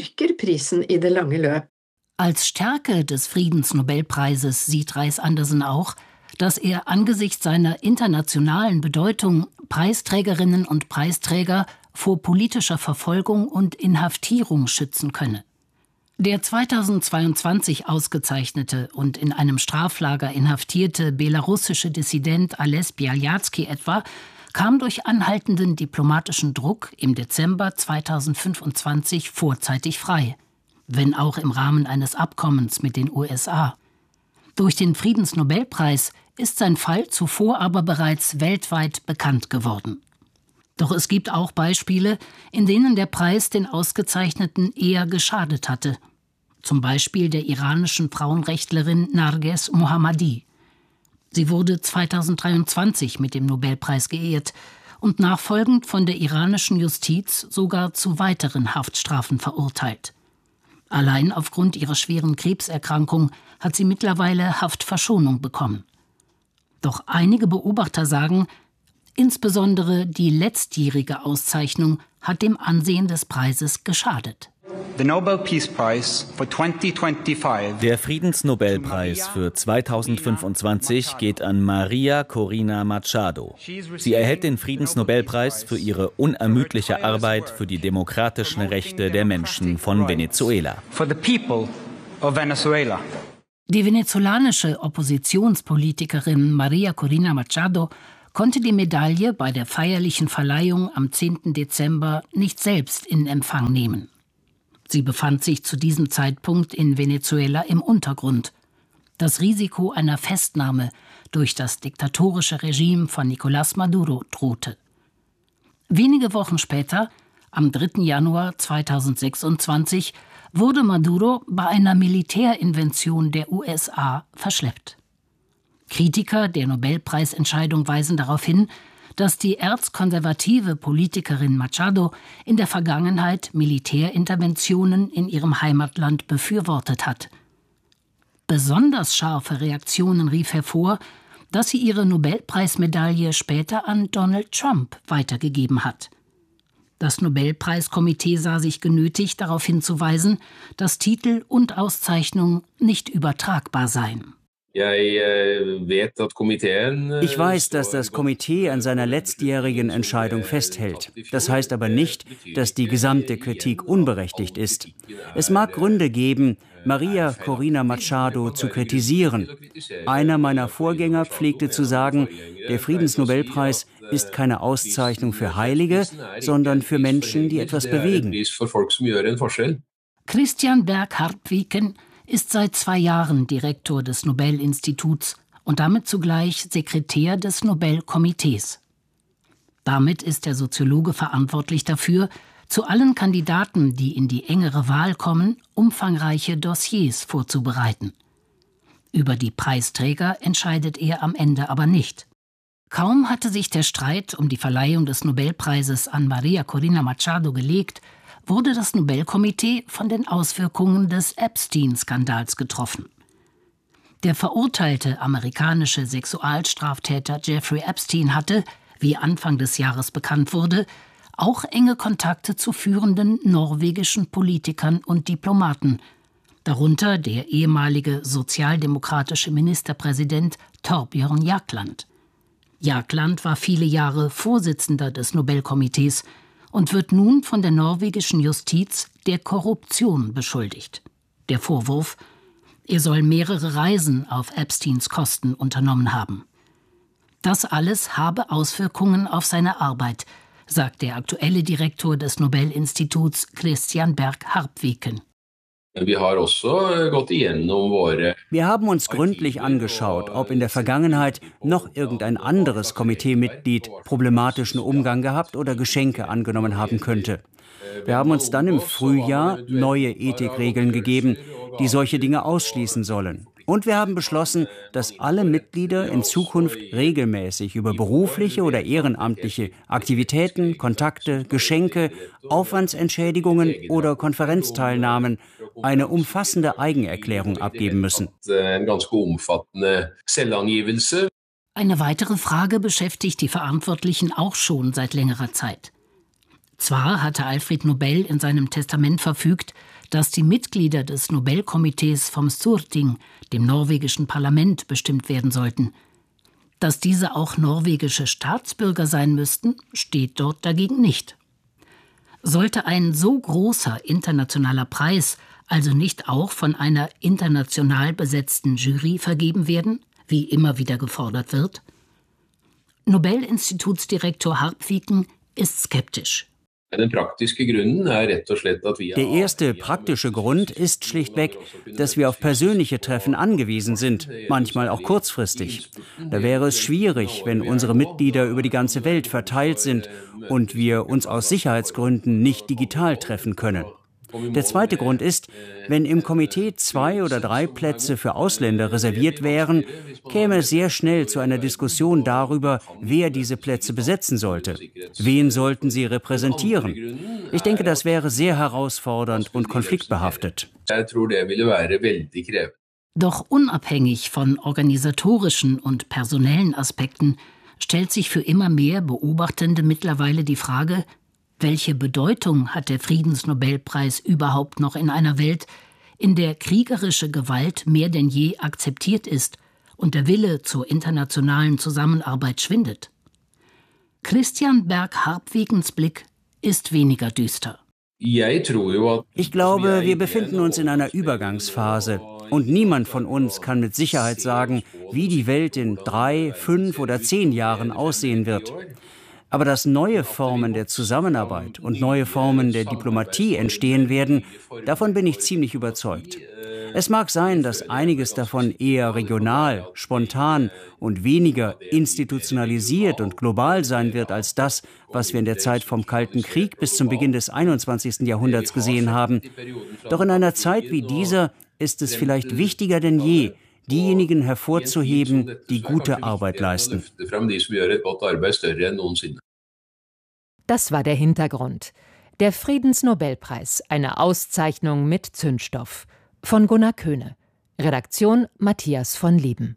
Als Stärke des Friedensnobelpreises sieht Reiss-Andersen auch, dass er angesichts seiner internationalen Bedeutung Preisträgerinnen und Preisträger vor politischer Verfolgung und Inhaftierung schützen könne. Der 2022 ausgezeichnete und in einem Straflager inhaftierte belarussische Dissident Ales Bialyatsky etwa kam durch anhaltenden diplomatischen Druck im Dezember 2025 vorzeitig frei, wenn auch im Rahmen eines Abkommens mit den USA. Durch den Friedensnobelpreis ist sein Fall zuvor aber bereits weltweit bekannt geworden. Doch es gibt auch Beispiele, in denen der Preis den Ausgezeichneten eher geschadet hatte. Zum Beispiel der iranischen Frauenrechtlerin Narges Mohammadi. Sie wurde 2023 mit dem Nobelpreis geehrt und nachfolgend von der iranischen Justiz sogar zu weiteren Haftstrafen verurteilt. Allein aufgrund ihrer schweren Krebserkrankung hat sie mittlerweile Haftverschonung bekommen. Doch einige Beobachter sagen, insbesondere die letztjährige Auszeichnung hat dem Ansehen des Preises geschadet. the Nobel Peace Prize for 2025. Der Friedensnobelpreis für 2025 geht an Maria Corina Machado. Sie erhält den Friedensnobelpreis für ihre unermüdliche Arbeit für die demokratischen Rechte der Menschen von Venezuela. For the people of Venezuela. Die venezolanische Oppositionspolitikerin Maria Corina Machado konnte die Medaille bei der feierlichen Verleihung am 10. Dezember nicht selbst in Empfang nehmen. Sie befand sich zu diesem Zeitpunkt in Venezuela im Untergrund. Das Risiko einer Festnahme durch das diktatorische Regime von Nicolás Maduro drohte. Wenige Wochen später, am 3. Januar 2026, wurde Maduro bei einer Militärinvention der USA verschleppt. Kritiker der Nobelpreisentscheidung weisen darauf hin, dass die erzkonservative Politikerin Machado in der Vergangenheit Militärinterventionen in ihrem Heimatland befürwortet hat. Besonders scharfe Reaktionen rief hervor, dass sie ihre Nobelpreismedaille später an Donald Trump weitergegeben hat. Das Nobelpreiskomitee sah sich genötigt, darauf hinzuweisen, dass Titel und Auszeichnung nicht übertragbar seien. Ich weiß, dass das Komitee an seiner letztjährigen Entscheidung festhält. Das heißt aber nicht, dass die gesamte Kritik unberechtigt ist. Es mag Gründe geben, Maria Corina Machado zu kritisieren. Einer meiner Vorgänger pflegte zu sagen, der Friedensnobelpreis ist keine Auszeichnung für Heilige, sondern für Menschen, die etwas bewegen. Christian Berg-Harpviken ist seit 2 Jahren Direktor des Nobelinstituts und damit zugleich Sekretär des Nobelkomitees. Damit ist der Soziologe verantwortlich dafür, zu allen Kandidaten, die in die engere Wahl kommen, umfangreiche Dossiers vorzubereiten. Über die Preisträger entscheidet er am Ende aber nicht. Kaum hatte sich der Streit um die Verleihung des Nobelpreises an Maria Corina Machado gelegt, wurde das Nobelkomitee von den Auswirkungen des Epstein-Skandals getroffen. Der verurteilte amerikanische Sexualstraftäter Jeffrey Epstein hatte, wie Anfang des Jahres bekannt wurde, auch enge Kontakte zu führenden norwegischen Politikern und Diplomaten, darunter der ehemalige sozialdemokratische Ministerpräsident Thorbjørn Jagland. Jagland war viele Jahre Vorsitzender des Nobelkomitees und wird nun von der norwegischen Justiz der Korruption beschuldigt. Der Vorwurf: er soll mehrere Reisen auf Epsteins Kosten unternommen haben. Das alles habe Auswirkungen auf seine Arbeit, sagt der aktuelle Direktor des Nobelinstituts Christian Berg-Harpviken. Wir haben uns gründlich angeschaut, ob in der Vergangenheit noch irgendein anderes Komiteemitglied problematischen Umgang gehabt oder Geschenke angenommen haben könnte. Wir haben uns dann im Frühjahr neue Ethikregeln gegeben, die solche Dinge ausschließen sollen. Und wir haben beschlossen, dass alle Mitglieder in Zukunft regelmäßig über berufliche oder ehrenamtliche Aktivitäten, Kontakte, Geschenke, Aufwandsentschädigungen oder Konferenzteilnahmen eine umfassende Eigenerklärung abgeben müssen. Eine weitere Frage beschäftigt die Verantwortlichen auch schon seit längerer Zeit. Zwar hatte Alfred Nobel in seinem Testament verfügt, dass die Mitglieder des Nobelkomitees vom Storting, dem norwegischen Parlament, bestimmt werden sollten. Dass diese auch norwegische Staatsbürger sein müssten, steht dort dagegen nicht. Sollte ein so großer internationaler Preis also nicht auch von einer international besetzten Jury vergeben werden, wie immer wieder gefordert wird? Nobelinstitutsdirektor Harpviken ist skeptisch. Der erste praktische Grund ist schlichtweg, dass wir auf persönliche Treffen angewiesen sind, manchmal auch kurzfristig. Da wäre es schwierig, wenn unsere Mitglieder über die ganze Welt verteilt sind und wir uns aus Sicherheitsgründen nicht digital treffen können. Der zweite Grund ist, wenn im Komitee 2 oder 3 Plätze für Ausländer reserviert wären, käme es sehr schnell zu einer Diskussion darüber, wer diese Plätze besetzen sollte. Wen sollten sie repräsentieren? Ich denke, das wäre sehr herausfordernd und konfliktbehaftet. Doch unabhängig von organisatorischen und personellen Aspekten stellt sich für immer mehr Beobachtende mittlerweile die Frage: Welche Bedeutung hat der Friedensnobelpreis überhaupt noch in einer Welt, in der kriegerische Gewalt mehr denn je akzeptiert ist und der Wille zur internationalen Zusammenarbeit schwindet? Christian Berg-Harpwegens Blick ist weniger düster. Ich glaube, wir befinden uns in einer Übergangsphase. Und niemand von uns kann mit Sicherheit sagen, wie die Welt in 3, 5 oder 10 Jahren aussehen wird. Aber dass neue Formen der Zusammenarbeit und neue Formen der Diplomatie entstehen werden, davon bin ich ziemlich überzeugt. Es mag sein, dass einiges davon eher regional, spontan und weniger institutionalisiert und global sein wird als das, was wir in der Zeit vom Kalten Krieg bis zum Beginn des 21. Jahrhunderts gesehen haben. Doch in einer Zeit wie dieser ist es vielleicht wichtiger denn je, diejenigen hervorzuheben, die gute Arbeit leisten. Das war der Hintergrund. Der Friedensnobelpreis, eine Auszeichnung mit Zündstoff. Von Gunnar Köhne. Redaktion Matthias von Lieben.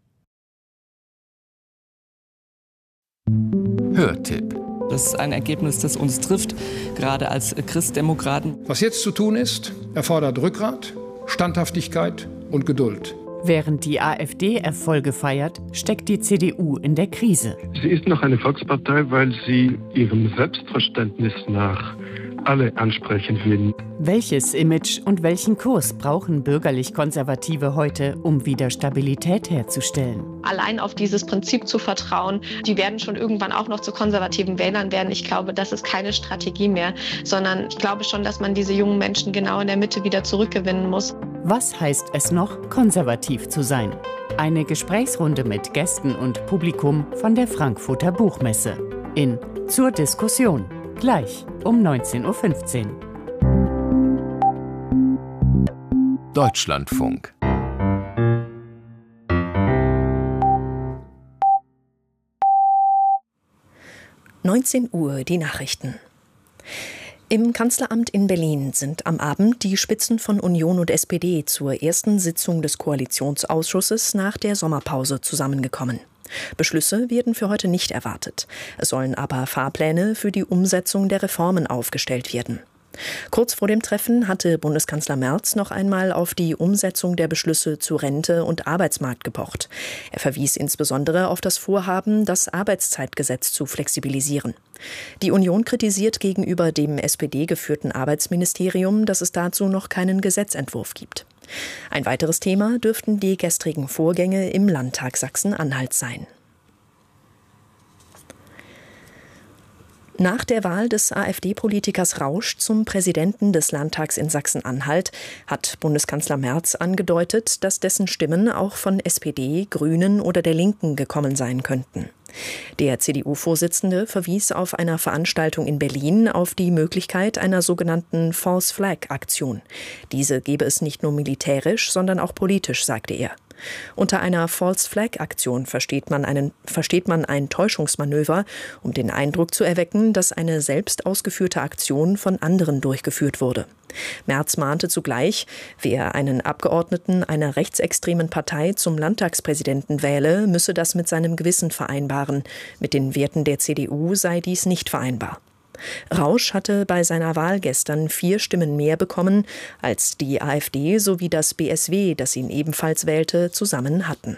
Hörtipp. Das ist ein Ergebnis, das uns trifft, gerade als Christdemokraten. Was jetzt zu tun ist, erfordert Rückgrat, Standhaftigkeit und Geduld. Während die AfD Erfolge feiert, steckt die CDU in der Krise. Sie ist noch eine Volkspartei, weil sie ihrem Selbstverständnis nach alle ansprechen will. Welches Image und welchen Kurs brauchen Bürgerlich-Konservative heute, um wieder Stabilität herzustellen? Allein auf dieses Prinzip zu vertrauen, die werden schon irgendwann auch noch zu konservativen Wählern werden. Ich glaube, das ist keine Strategie mehr, sondern ich glaube schon, dass man diese jungen Menschen genau in der Mitte wieder zurückgewinnen muss. Was heißt es noch, konservativ zu sein? Eine Gesprächsrunde mit Gästen und Publikum von der Frankfurter Buchmesse. In Zur Diskussion. Gleich um 19.15 Uhr. Deutschlandfunk. Uhr die Nachrichten. Im Kanzleramt in Berlin sind am Abend die Spitzen von Union und SPD zur ersten Sitzung des Koalitionsausschusses nach der Sommerpause zusammengekommen. Beschlüsse werden für heute nicht erwartet. Es sollen aber Fahrpläne für die Umsetzung der Reformen aufgestellt werden. Kurz vor dem Treffen hatte Bundeskanzler Merz noch einmal auf die Umsetzung der Beschlüsse zu Rente und Arbeitsmarkt gepocht. Er verwies insbesondere auf das Vorhaben, das Arbeitszeitgesetz zu flexibilisieren. Die Union kritisiert gegenüber dem SPD-geführten Arbeitsministerium, dass es dazu noch keinen Gesetzentwurf gibt. Ein weiteres Thema dürften die gestrigen Vorgänge im Landtag Sachsen-Anhalt sein. Nach der Wahl des AfD-Politikers Rausch zum Präsidenten des Landtags in Sachsen-Anhalt hat Bundeskanzler Merz angedeutet, dass dessen Stimmen auch von SPD, Grünen oder der Linken gekommen sein könnten. Der CDU-Vorsitzende verwies auf einer Veranstaltung in Berlin auf die Möglichkeit einer sogenannten False Flag-Aktion. Diese gebe es nicht nur militärisch, sondern auch politisch, sagte er. Unter einer False-Flag-Aktion versteht man ein Täuschungsmanöver, um den Eindruck zu erwecken, dass eine selbst ausgeführte Aktion von anderen durchgeführt wurde. Merz mahnte zugleich, wer einen Abgeordneten einer rechtsextremen Partei zum Landtagspräsidenten wähle, müsse das mit seinem Gewissen vereinbaren. Mit den Werten der CDU sei dies nicht vereinbar. Rausch hatte bei seiner Wahl gestern 4 Stimmen mehr bekommen, als die AfD sowie das BSW, das ihn ebenfalls wählte, zusammen hatten.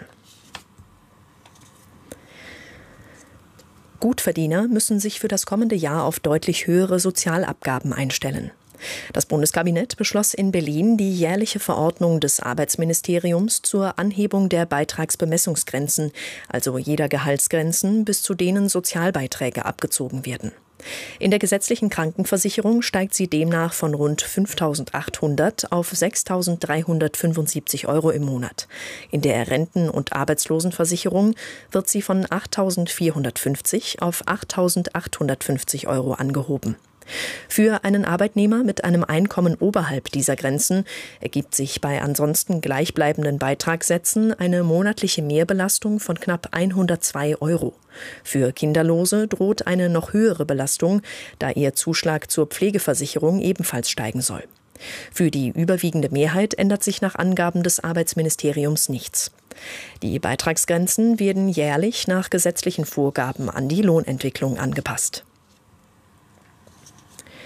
Gutverdiener müssen sich für das kommende Jahr auf deutlich höhere Sozialabgaben einstellen. Das Bundeskabinett beschloss in Berlin die jährliche Verordnung des Arbeitsministeriums zur Anhebung der Beitragsbemessungsgrenzen, also jeder Gehaltsgrenzen, bis zu denen Sozialbeiträge abgezogen werden. In der gesetzlichen Krankenversicherung steigt sie demnach von rund 5.800 auf 6.375 € im Monat. In der Renten- und Arbeitslosenversicherung wird sie von 8.450 auf 8.850 € angehoben. Für einen Arbeitnehmer mit einem Einkommen oberhalb dieser Grenzen ergibt sich bei ansonsten gleichbleibenden Beitragssätzen eine monatliche Mehrbelastung von knapp 102 €. Für Kinderlose droht eine noch höhere Belastung, da ihr Zuschlag zur Pflegeversicherung ebenfalls steigen soll. Für die überwiegende Mehrheit ändert sich nach Angaben des Arbeitsministeriums nichts. Die Beitragsgrenzen werden jährlich nach gesetzlichen Vorgaben an die Lohnentwicklung angepasst.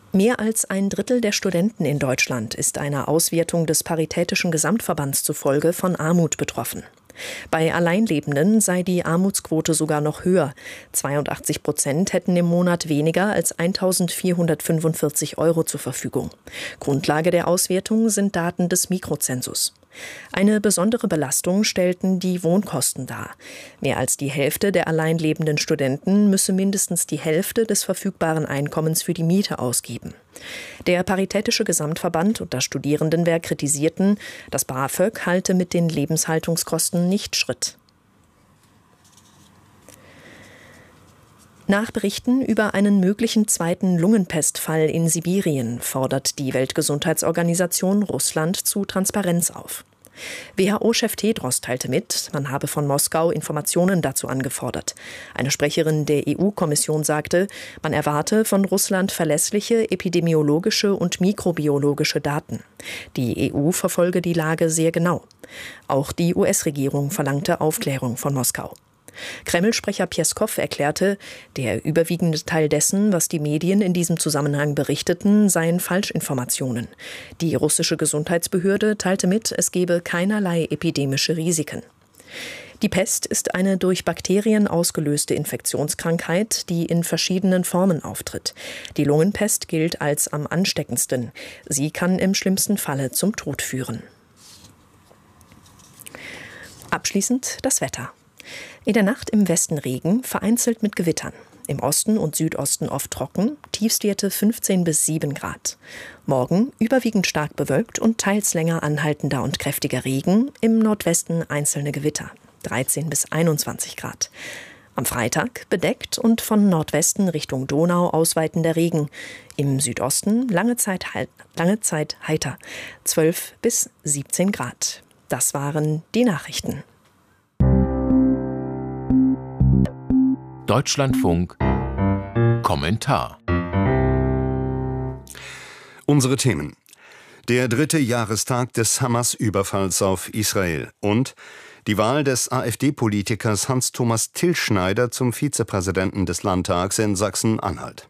Mehr als ein Drittel der Studenten in Deutschland ist einer Auswertung des Paritätischen Gesamtverbands zufolge von Armut betroffen. Bei Alleinlebenden sei die Armutsquote sogar noch höher. 82% hätten im Monat weniger als 1.445 € zur Verfügung. Grundlage der Auswertung sind Daten des Mikrozensus. Eine besondere Belastung stellten die Wohnkosten dar. Mehr als die Hälfte der alleinlebenden Studenten müsse mindestens die Hälfte des verfügbaren Einkommens für die Miete ausgeben. Der Paritätische Gesamtverband und das Studierendenwerk kritisierten, das BAföG halte mit den Lebenshaltungskosten nicht Schritt. Nach Berichten über einen möglichen zweiten Lungenpestfall in Sibirien fordert die Weltgesundheitsorganisation Russland zu Transparenz auf. WHO-Chef Tedros teilte mit, man habe von Moskau Informationen dazu angefordert. Eine Sprecherin der EU-Kommission sagte, man erwarte von Russland verlässliche epidemiologische und mikrobiologische Daten. Die EU verfolge die Lage sehr genau. Auch die US-Regierung verlangte Aufklärung von Moskau. Kreml-Sprecher Pjeskow erklärte, der überwiegende Teil dessen, was die Medien in diesem Zusammenhang berichteten, seien Falschinformationen. Die russische Gesundheitsbehörde teilte mit, es gebe keinerlei epidemische Risiken. Die Pest ist eine durch Bakterien ausgelöste Infektionskrankheit, die in verschiedenen Formen auftritt. Die Lungenpest gilt als am ansteckendsten. Sie kann im schlimmsten Falle zum Tod führen. Abschließend das Wetter. In der Nacht im Westen Regen, vereinzelt mit Gewittern. Im Osten und Südosten oft trocken, Tiefstwerte 15 bis 7 Grad. Morgen überwiegend stark bewölkt und teils länger anhaltender und kräftiger Regen, im Nordwesten einzelne Gewitter, 13 bis 21 Grad. Am Freitag bedeckt und von Nordwesten Richtung Donau ausweitender Regen. Im Südosten lange Zeit heiter, 12 bis 17 Grad. Das waren die Nachrichten. Deutschlandfunk Kommentar. Unsere Themen: Der 3. Jahrestag des Hamas-Überfalls auf Israel und die Wahl des AfD-Politikers Hans-Thomas Tilschneider zum Vizepräsidenten des Landtags in Sachsen-Anhalt.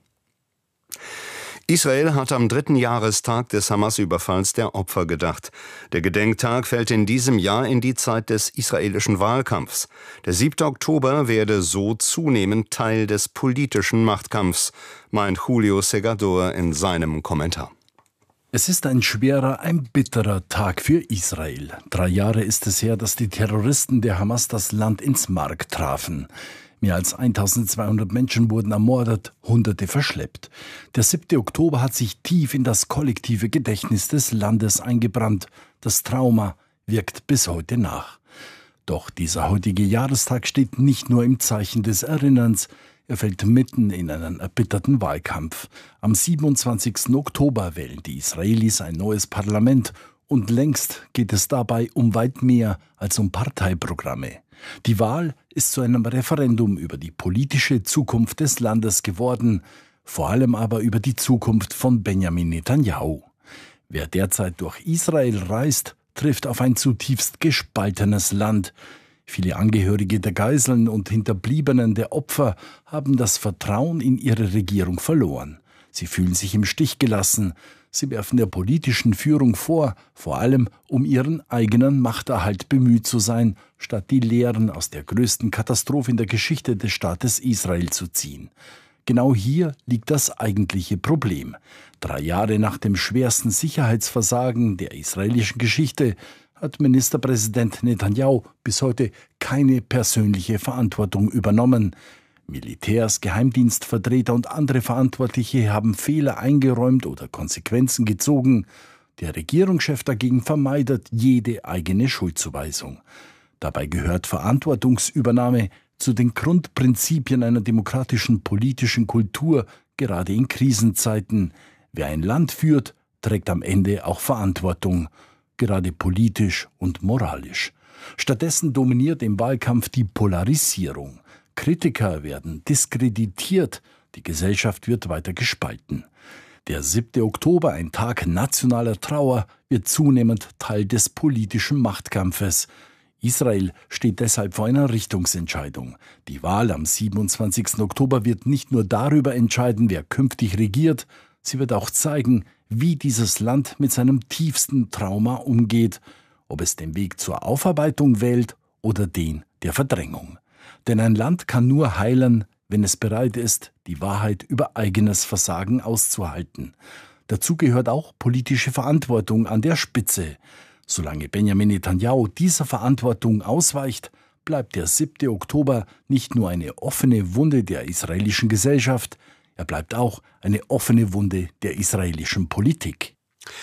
Israel hat am 3. Jahrestag des Hamas-Überfalls der Opfer gedacht. Der Gedenktag fällt in diesem Jahr in die Zeit des israelischen Wahlkampfs. Der 7. Oktober werde so zunehmend Teil des politischen Machtkampfs, meint Julio Segador in seinem Kommentar. Es ist ein schwerer, ein bitterer Tag für Israel. 3 Jahre ist es her, dass die Terroristen der Hamas das Land ins Mark trafen. Mehr als 1200 Menschen wurden ermordet, Hunderte verschleppt. Der 7. Oktober hat sich tief in das kollektive Gedächtnis des Landes eingebrannt. Das Trauma wirkt bis heute nach. Doch dieser heutige Jahrestag steht nicht nur im Zeichen des Erinnerns, er fällt mitten in einen erbitterten Wahlkampf. Am 27. Oktober wählen die Israelis ein neues Parlament und längst geht es dabei um weit mehr als um Parteiprogramme. Die Wahl ist zu einem Referendum über die politische Zukunft des Landes geworden, vor allem aber über die Zukunft von Benjamin Netanyahu. Wer derzeit durch Israel reist, trifft auf ein zutiefst gespaltenes Land. Viele Angehörige der Geiseln und Hinterbliebenen der Opfer haben das Vertrauen in ihre Regierung verloren. Sie fühlen sich im Stich gelassen. Sie werfen der politischen Führung vor allem um ihren eigenen Machterhalt bemüht zu sein, statt die Lehren aus der größten Katastrophe in der Geschichte des Staates Israel zu ziehen. Genau hier liegt das eigentliche Problem. 3 Jahre nach dem schwersten Sicherheitsversagen der israelischen Geschichte hat Ministerpräsident Netanyahu bis heute keine persönliche Verantwortung übernommen. Militärs, Geheimdienstvertreter und andere Verantwortliche haben Fehler eingeräumt oder Konsequenzen gezogen. Der Regierungschef dagegen vermeidet jede eigene Schuldzuweisung. Dabei gehört Verantwortungsübernahme zu den Grundprinzipien einer demokratischen politischen Kultur, gerade in Krisenzeiten. Wer ein Land führt, trägt am Ende auch Verantwortung, gerade politisch und moralisch. Stattdessen dominiert im Wahlkampf die Polarisierung. Kritiker werden diskreditiert, die Gesellschaft wird weiter gespalten. Der 7. Oktober, ein Tag nationaler Trauer, wird zunehmend Teil des politischen Machtkampfes. Israel steht deshalb vor einer Richtungsentscheidung. Die Wahl am 27. Oktober wird nicht nur darüber entscheiden, wer künftig regiert, Sie wird auch zeigen, wie dieses Land mit seinem tiefsten Trauma umgeht, ob es den Weg zur Aufarbeitung wählt oder den der Verdrängung. Denn ein Land kann nur heilen, wenn es bereit ist, die Wahrheit über eigenes Versagen auszuhalten. Dazu gehört auch politische Verantwortung an der Spitze. Solange Benjamin Netanyahu dieser Verantwortung ausweicht, bleibt der 7. Oktober nicht nur eine offene Wunde der israelischen Gesellschaft, er bleibt auch eine offene Wunde der israelischen Politik.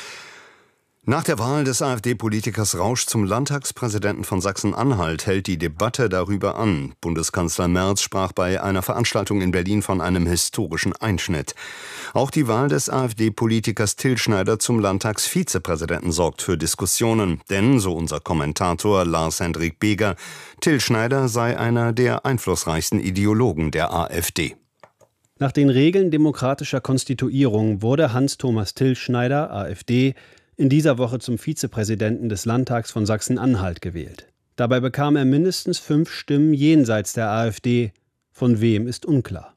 Nach der Wahl des AfD-Politikers Rausch zum Landtagspräsidenten von Sachsen-Anhalt hält die Debatte darüber an. Bundeskanzler Merz sprach bei einer Veranstaltung in Berlin von einem historischen Einschnitt. Auch die Wahl des AfD-Politikers Till Schneider zum Landtagsvizepräsidenten sorgt für Diskussionen. Denn, so unser Kommentator Lars-Hendrik Beger, Till Schneider sei einer der einflussreichsten Ideologen der AfD. Nach den Regeln demokratischer Konstituierung wurde Hans-Thomas Till Schneider, AfD, in dieser Woche zum Vizepräsidenten des Landtags von Sachsen-Anhalt gewählt. Dabei bekam er mindestens 5 Stimmen jenseits der AfD. Von wem ist unklar.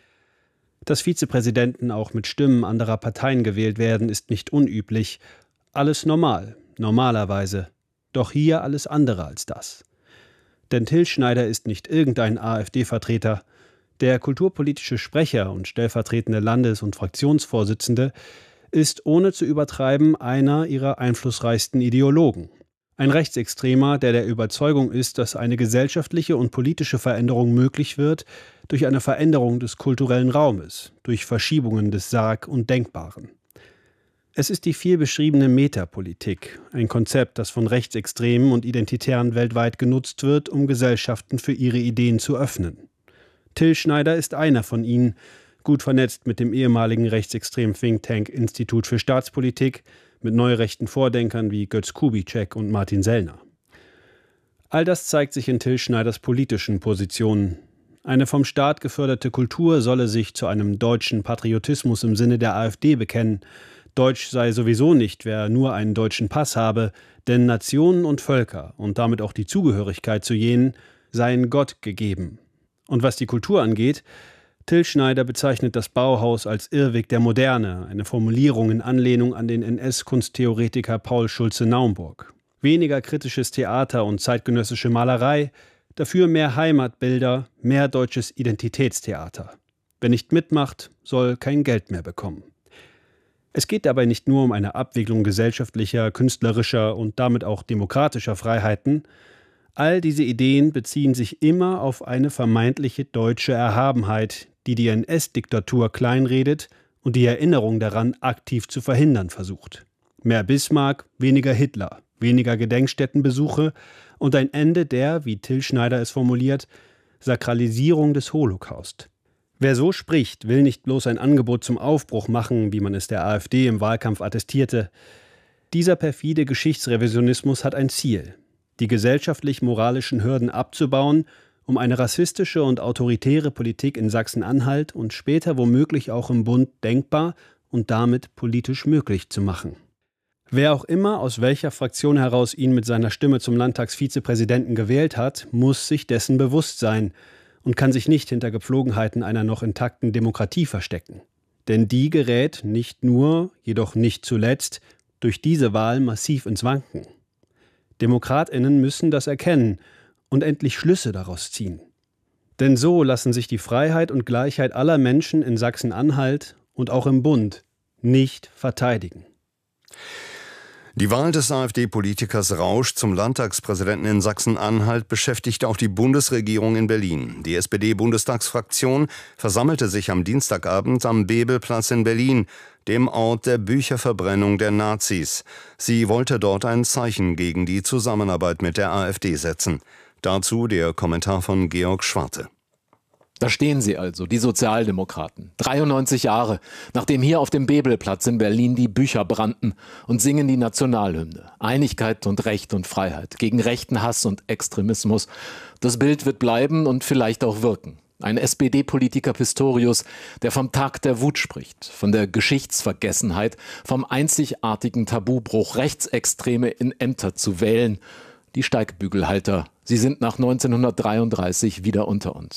Dass Vizepräsidenten auch mit Stimmen anderer Parteien gewählt werden, ist nicht unüblich. Alles normal, normalerweise. Doch hier alles andere als das. Denn Till Schneider ist nicht irgendein AfD-Vertreter. Der kulturpolitische Sprecher und stellvertretende Landes- und Fraktionsvorsitzende ist ohne zu übertreiben einer ihrer einflussreichsten Ideologen. Ein Rechtsextremer, der Überzeugung ist, dass eine gesellschaftliche und politische Veränderung möglich wird durch eine Veränderung des kulturellen Raumes, durch Verschiebungen des Sarg und Denkbaren. Es ist die viel beschriebene Metapolitik, ein Konzept, das von Rechtsextremen und Identitären weltweit genutzt wird, um Gesellschaften für ihre Ideen zu öffnen. Till Schneider ist einer von ihnen, gut vernetzt mit dem ehemaligen rechtsextremen Think-Tank Institut für Staatspolitik, mit neurechten Vordenkern wie Götz Kubitschek und Martin Sellner. All das zeigt sich in Till Schneiders politischen Positionen. Eine vom Staat geförderte Kultur solle sich zu einem deutschen Patriotismus im Sinne der AfD bekennen. Deutsch sei sowieso nicht, wer nur einen deutschen Pass habe, denn Nationen und Völker und damit auch die Zugehörigkeit zu jenen seien Gott gegeben. Und was die Kultur angeht, Till Schneider bezeichnet das Bauhaus als Irrweg der Moderne, eine Formulierung in Anlehnung an den NS-Kunsttheoretiker Paul Schulze-Naumburg. Weniger kritisches Theater und zeitgenössische Malerei, dafür mehr Heimatbilder, mehr deutsches Identitätstheater. Wer nicht mitmacht, soll kein Geld mehr bekommen. Es geht dabei nicht nur um eine Abwicklung gesellschaftlicher, künstlerischer und damit auch demokratischer Freiheiten. All diese Ideen beziehen sich immer auf eine vermeintliche deutsche Erhabenheit, die NS-Diktatur kleinredet und die Erinnerung daran aktiv zu verhindern versucht. Mehr Bismarck, weniger Hitler, weniger Gedenkstättenbesuche und ein Ende der, wie Till Schneider es formuliert, Sakralisierung des Holocaust. Wer so spricht, will nicht bloß ein Angebot zum Aufbruch machen, wie man es der AfD im Wahlkampf attestierte. Dieser perfide Geschichtsrevisionismus hat ein Ziel: die gesellschaftlich-moralischen Hürden abzubauen, um eine rassistische und autoritäre Politik in Sachsen-Anhalt und später womöglich auch im Bund denkbar und damit politisch möglich zu machen. Wer auch immer aus welcher Fraktion heraus ihn mit seiner Stimme zum Landtagsvizepräsidenten gewählt hat, muss sich dessen bewusst sein und kann sich nicht hinter Gepflogenheiten einer noch intakten Demokratie verstecken. Denn die gerät nicht nur, jedoch nicht zuletzt, durch diese Wahl massiv ins Wanken. DemokratInnen müssen das erkennen und endlich Schlüsse daraus ziehen. Denn so lassen sich die Freiheit und Gleichheit aller Menschen in Sachsen-Anhalt und auch im Bund nicht verteidigen. Die Wahl des AfD-Politikers Rausch zum Landtagspräsidenten in Sachsen-Anhalt beschäftigt auch die Bundesregierung in Berlin. Die SPD-Bundestagsfraktion versammelte sich am Dienstagabend am Bebelplatz in Berlin, dem Ort der Bücherverbrennung der Nazis. Sie wollte dort ein Zeichen gegen die Zusammenarbeit mit der AfD setzen. Dazu der Kommentar von Georg Schwarte. Da stehen sie also, die Sozialdemokraten, 93 Jahre, nachdem hier auf dem Bebelplatz in Berlin die Bücher brannten, und singen die Nationalhymne. Einigkeit und Recht und Freiheit, gegen rechten Hass und Extremismus. Das Bild wird bleiben und vielleicht auch wirken. Ein SPD-Politiker Pistorius, der vom Tag der Wut spricht, von der Geschichtsvergessenheit, vom einzigartigen Tabubruch, Rechtsextreme in Ämter zu wählen. Die Steigbügelhalter, sie sind nach 1933 wieder unter uns.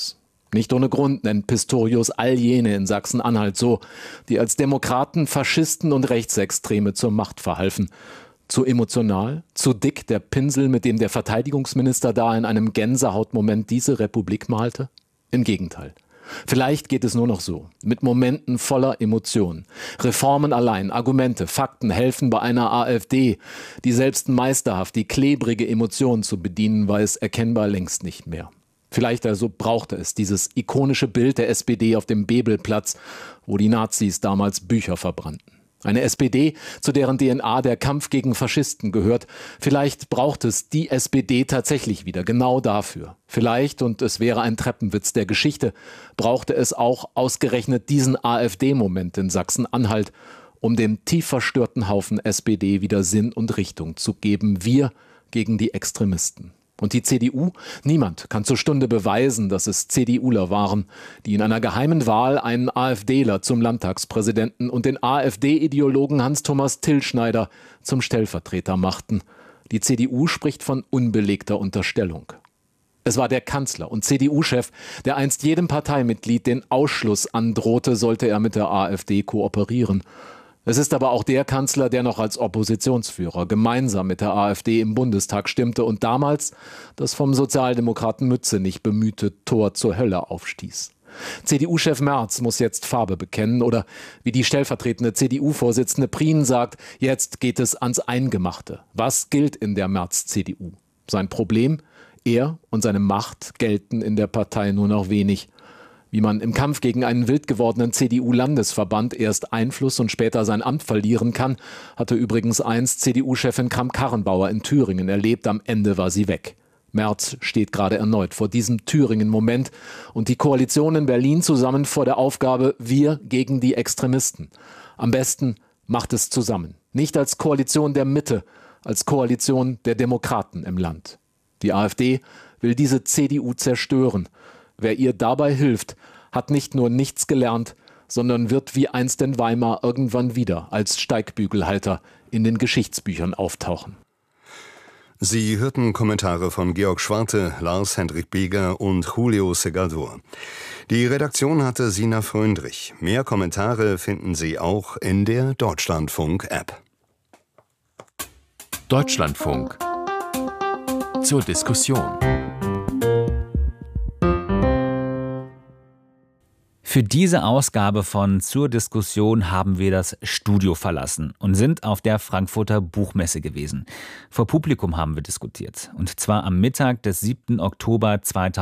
Nicht ohne Grund nennt Pistorius all jene in Sachsen-Anhalt so, die als Demokraten Faschisten und Rechtsextreme zur Macht verhalfen. Zu emotional? Zu dick der Pinsel, mit dem der Verteidigungsminister da in einem Gänsehautmoment diese Republik malte? Im Gegenteil. Vielleicht geht es nur noch so, mit Momenten voller Emotionen. Reformen allein, Argumente, Fakten helfen bei einer AfD, die selbst meisterhaft die klebrige Emotion zu bedienen weiß, erkennbar längst nicht mehr. Vielleicht also brauchte es dieses ikonische Bild der SPD auf dem Bebelplatz, wo die Nazis damals Bücher verbrannten. Eine SPD, zu deren DNA der Kampf gegen Faschisten gehört. Vielleicht braucht es die SPD tatsächlich wieder, genau dafür. Vielleicht, und es wäre ein Treppenwitz der Geschichte, brauchte es auch ausgerechnet diesen AfD-Moment in Sachsen-Anhalt, um dem tief verstörten Haufen SPD wieder Sinn und Richtung zu geben. Wir gegen die Extremisten. Und die CDU? Niemand kann zur Stunde beweisen, dass es CDUler waren, die in einer geheimen Wahl einen AfDler zum Landtagspräsidenten und den AfD-Ideologen Hans-Thomas Tillschneider zum Stellvertreter machten. Die CDU spricht von unbelegter Unterstellung. Es war der Kanzler und CDU-Chef, der einst jedem Parteimitglied den Ausschluss androhte, sollte er mit der AfD kooperieren. Es ist aber auch der Kanzler, der noch als Oppositionsführer gemeinsam mit der AfD im Bundestag stimmte und damals das vom Sozialdemokraten Mützenich bemühte Tor zur Hölle aufstieß. CDU-Chef Merz muss jetzt Farbe bekennen oder, wie die stellvertretende CDU-Vorsitzende Prien sagt, jetzt geht es ans Eingemachte. Was gilt in der Merz-CDU? Sein Problem? Er und seine Macht gelten in der Partei nur noch wenig. Wie man im Kampf gegen einen wild gewordenen CDU-Landesverband erst Einfluss und später sein Amt verlieren kann, hatte übrigens einst CDU-Chefin Kramp-Karrenbauer in Thüringen erlebt. Am Ende war sie weg. Merz steht gerade erneut vor diesem Thüringen-Moment und die Koalition in Berlin zusammen vor der Aufgabe, wir gegen die Extremisten. Am besten macht es zusammen. Nicht als Koalition der Mitte, als Koalition der Demokraten im Land. Die AfD will diese CDU zerstören. Wer ihr dabei hilft, hat nicht nur nichts gelernt, sondern wird wie einst in Weimar irgendwann wieder als Steigbügelhalter in den Geschichtsbüchern auftauchen. Sie hörten Kommentare von Georg Schwarte, Lars-Hendrik Beger und Julio Segador. Die Redaktion hatte Sina Fröndrich. Mehr Kommentare finden Sie auch in der Deutschlandfunk-App. Deutschlandfunk zur Diskussion. Für diese Ausgabe von Zur Diskussion haben wir das Studio verlassen und sind auf der Frankfurter Buchmesse gewesen. Vor Publikum haben wir diskutiert, und zwar am Mittag des 7. Oktober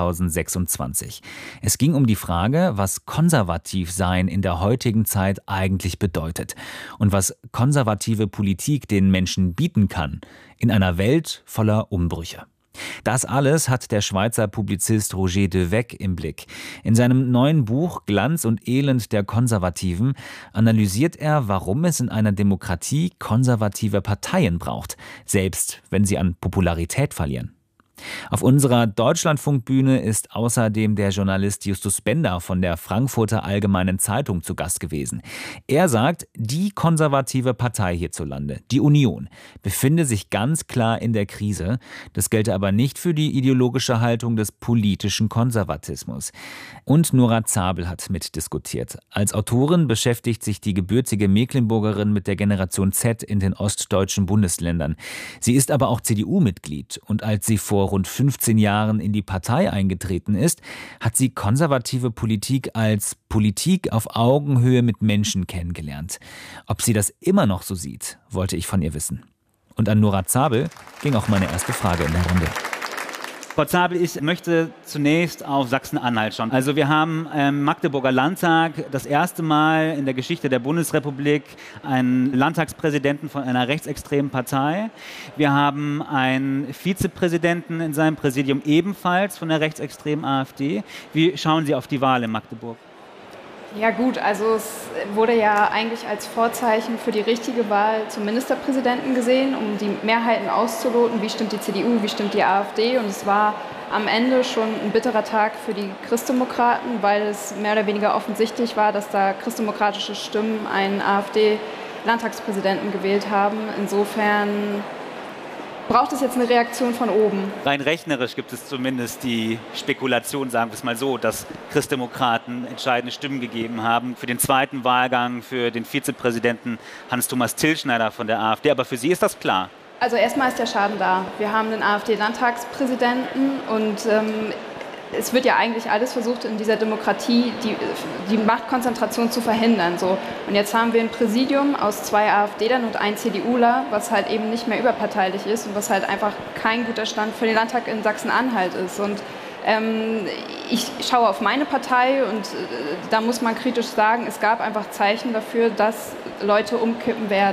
2026. Es ging um die Frage, was Konservativsein in der heutigen Zeit eigentlich bedeutet und was konservative Politik den Menschen bieten kann in einer Welt voller Umbrüche. Das alles hat der Schweizer Publizist Roger de Weck im Blick. In seinem neuen Buch Glanz und Elend der Konservativen analysiert er, warum es in einer Demokratie konservative Parteien braucht, selbst wenn sie an Popularität verlieren. Auf unserer Deutschlandfunkbühne ist außerdem der Journalist Justus Bender von der Frankfurter Allgemeinen Zeitung zu Gast gewesen. Er sagt, die konservative Partei hierzulande, die Union, befinde sich ganz klar in der Krise. Das gelte aber nicht für die ideologische Haltung des politischen Konservatismus. Und Nora Zabel hat mitdiskutiert. Als Autorin beschäftigt sich die gebürtige Mecklenburgerin mit der Generation Z in den ostdeutschen Bundesländern. Sie ist aber auch CDU-Mitglied, und als sie vor rund 15 Jahren in die Partei eingetreten ist, hat sie konservative Politik als Politik auf Augenhöhe mit Menschen kennengelernt. Ob sie das immer noch so sieht, wollte ich von ihr wissen. Und an Nora Zabel ging auch meine erste Frage in der Runde. Frau Zabel, ich möchte zunächst auf Sachsen-Anhalt schauen. Also wir haben im Magdeburger Landtag das erste Mal in der Geschichte der Bundesrepublik einen Landtagspräsidenten von einer rechtsextremen Partei. Wir haben einen Vizepräsidenten in seinem Präsidium ebenfalls von der rechtsextremen AfD. Wie schauen Sie auf die Wahl in Magdeburg? Ja gut, also es wurde ja eigentlich als Vorzeichen für die richtige Wahl zum Ministerpräsidenten gesehen, um die Mehrheiten auszuloten, wie stimmt die CDU, wie stimmt die AfD. Und es war am Ende schon ein bitterer Tag für die Christdemokraten, weil es mehr oder weniger offensichtlich war, dass da christdemokratische Stimmen einen AfD-Landtagspräsidenten gewählt haben. Insofern braucht es jetzt eine Reaktion von oben? Rein rechnerisch gibt es zumindest die Spekulation, sagen wir es mal so, dass Christdemokraten entscheidende Stimmen gegeben haben für den zweiten Wahlgang für den Vizepräsidenten Hans-Thomas Tilschneider von der AfD. Aber für Sie ist das klar? Also erstmal ist der Schaden da. Wir haben einen AfD-Landtagspräsidenten und es wird ja eigentlich alles versucht, in dieser Demokratie die Machtkonzentration zu verhindern. So. Und jetzt haben wir ein Präsidium aus 2 AfDlern und 1 CDUler, was halt eben nicht mehr überparteilich ist und was halt einfach kein guter Stand für den Landtag in Sachsen-Anhalt ist. Und ich schaue auf meine Partei und da muss man kritisch sagen, es gab einfach Zeichen dafür, dass Leute umkippen werden.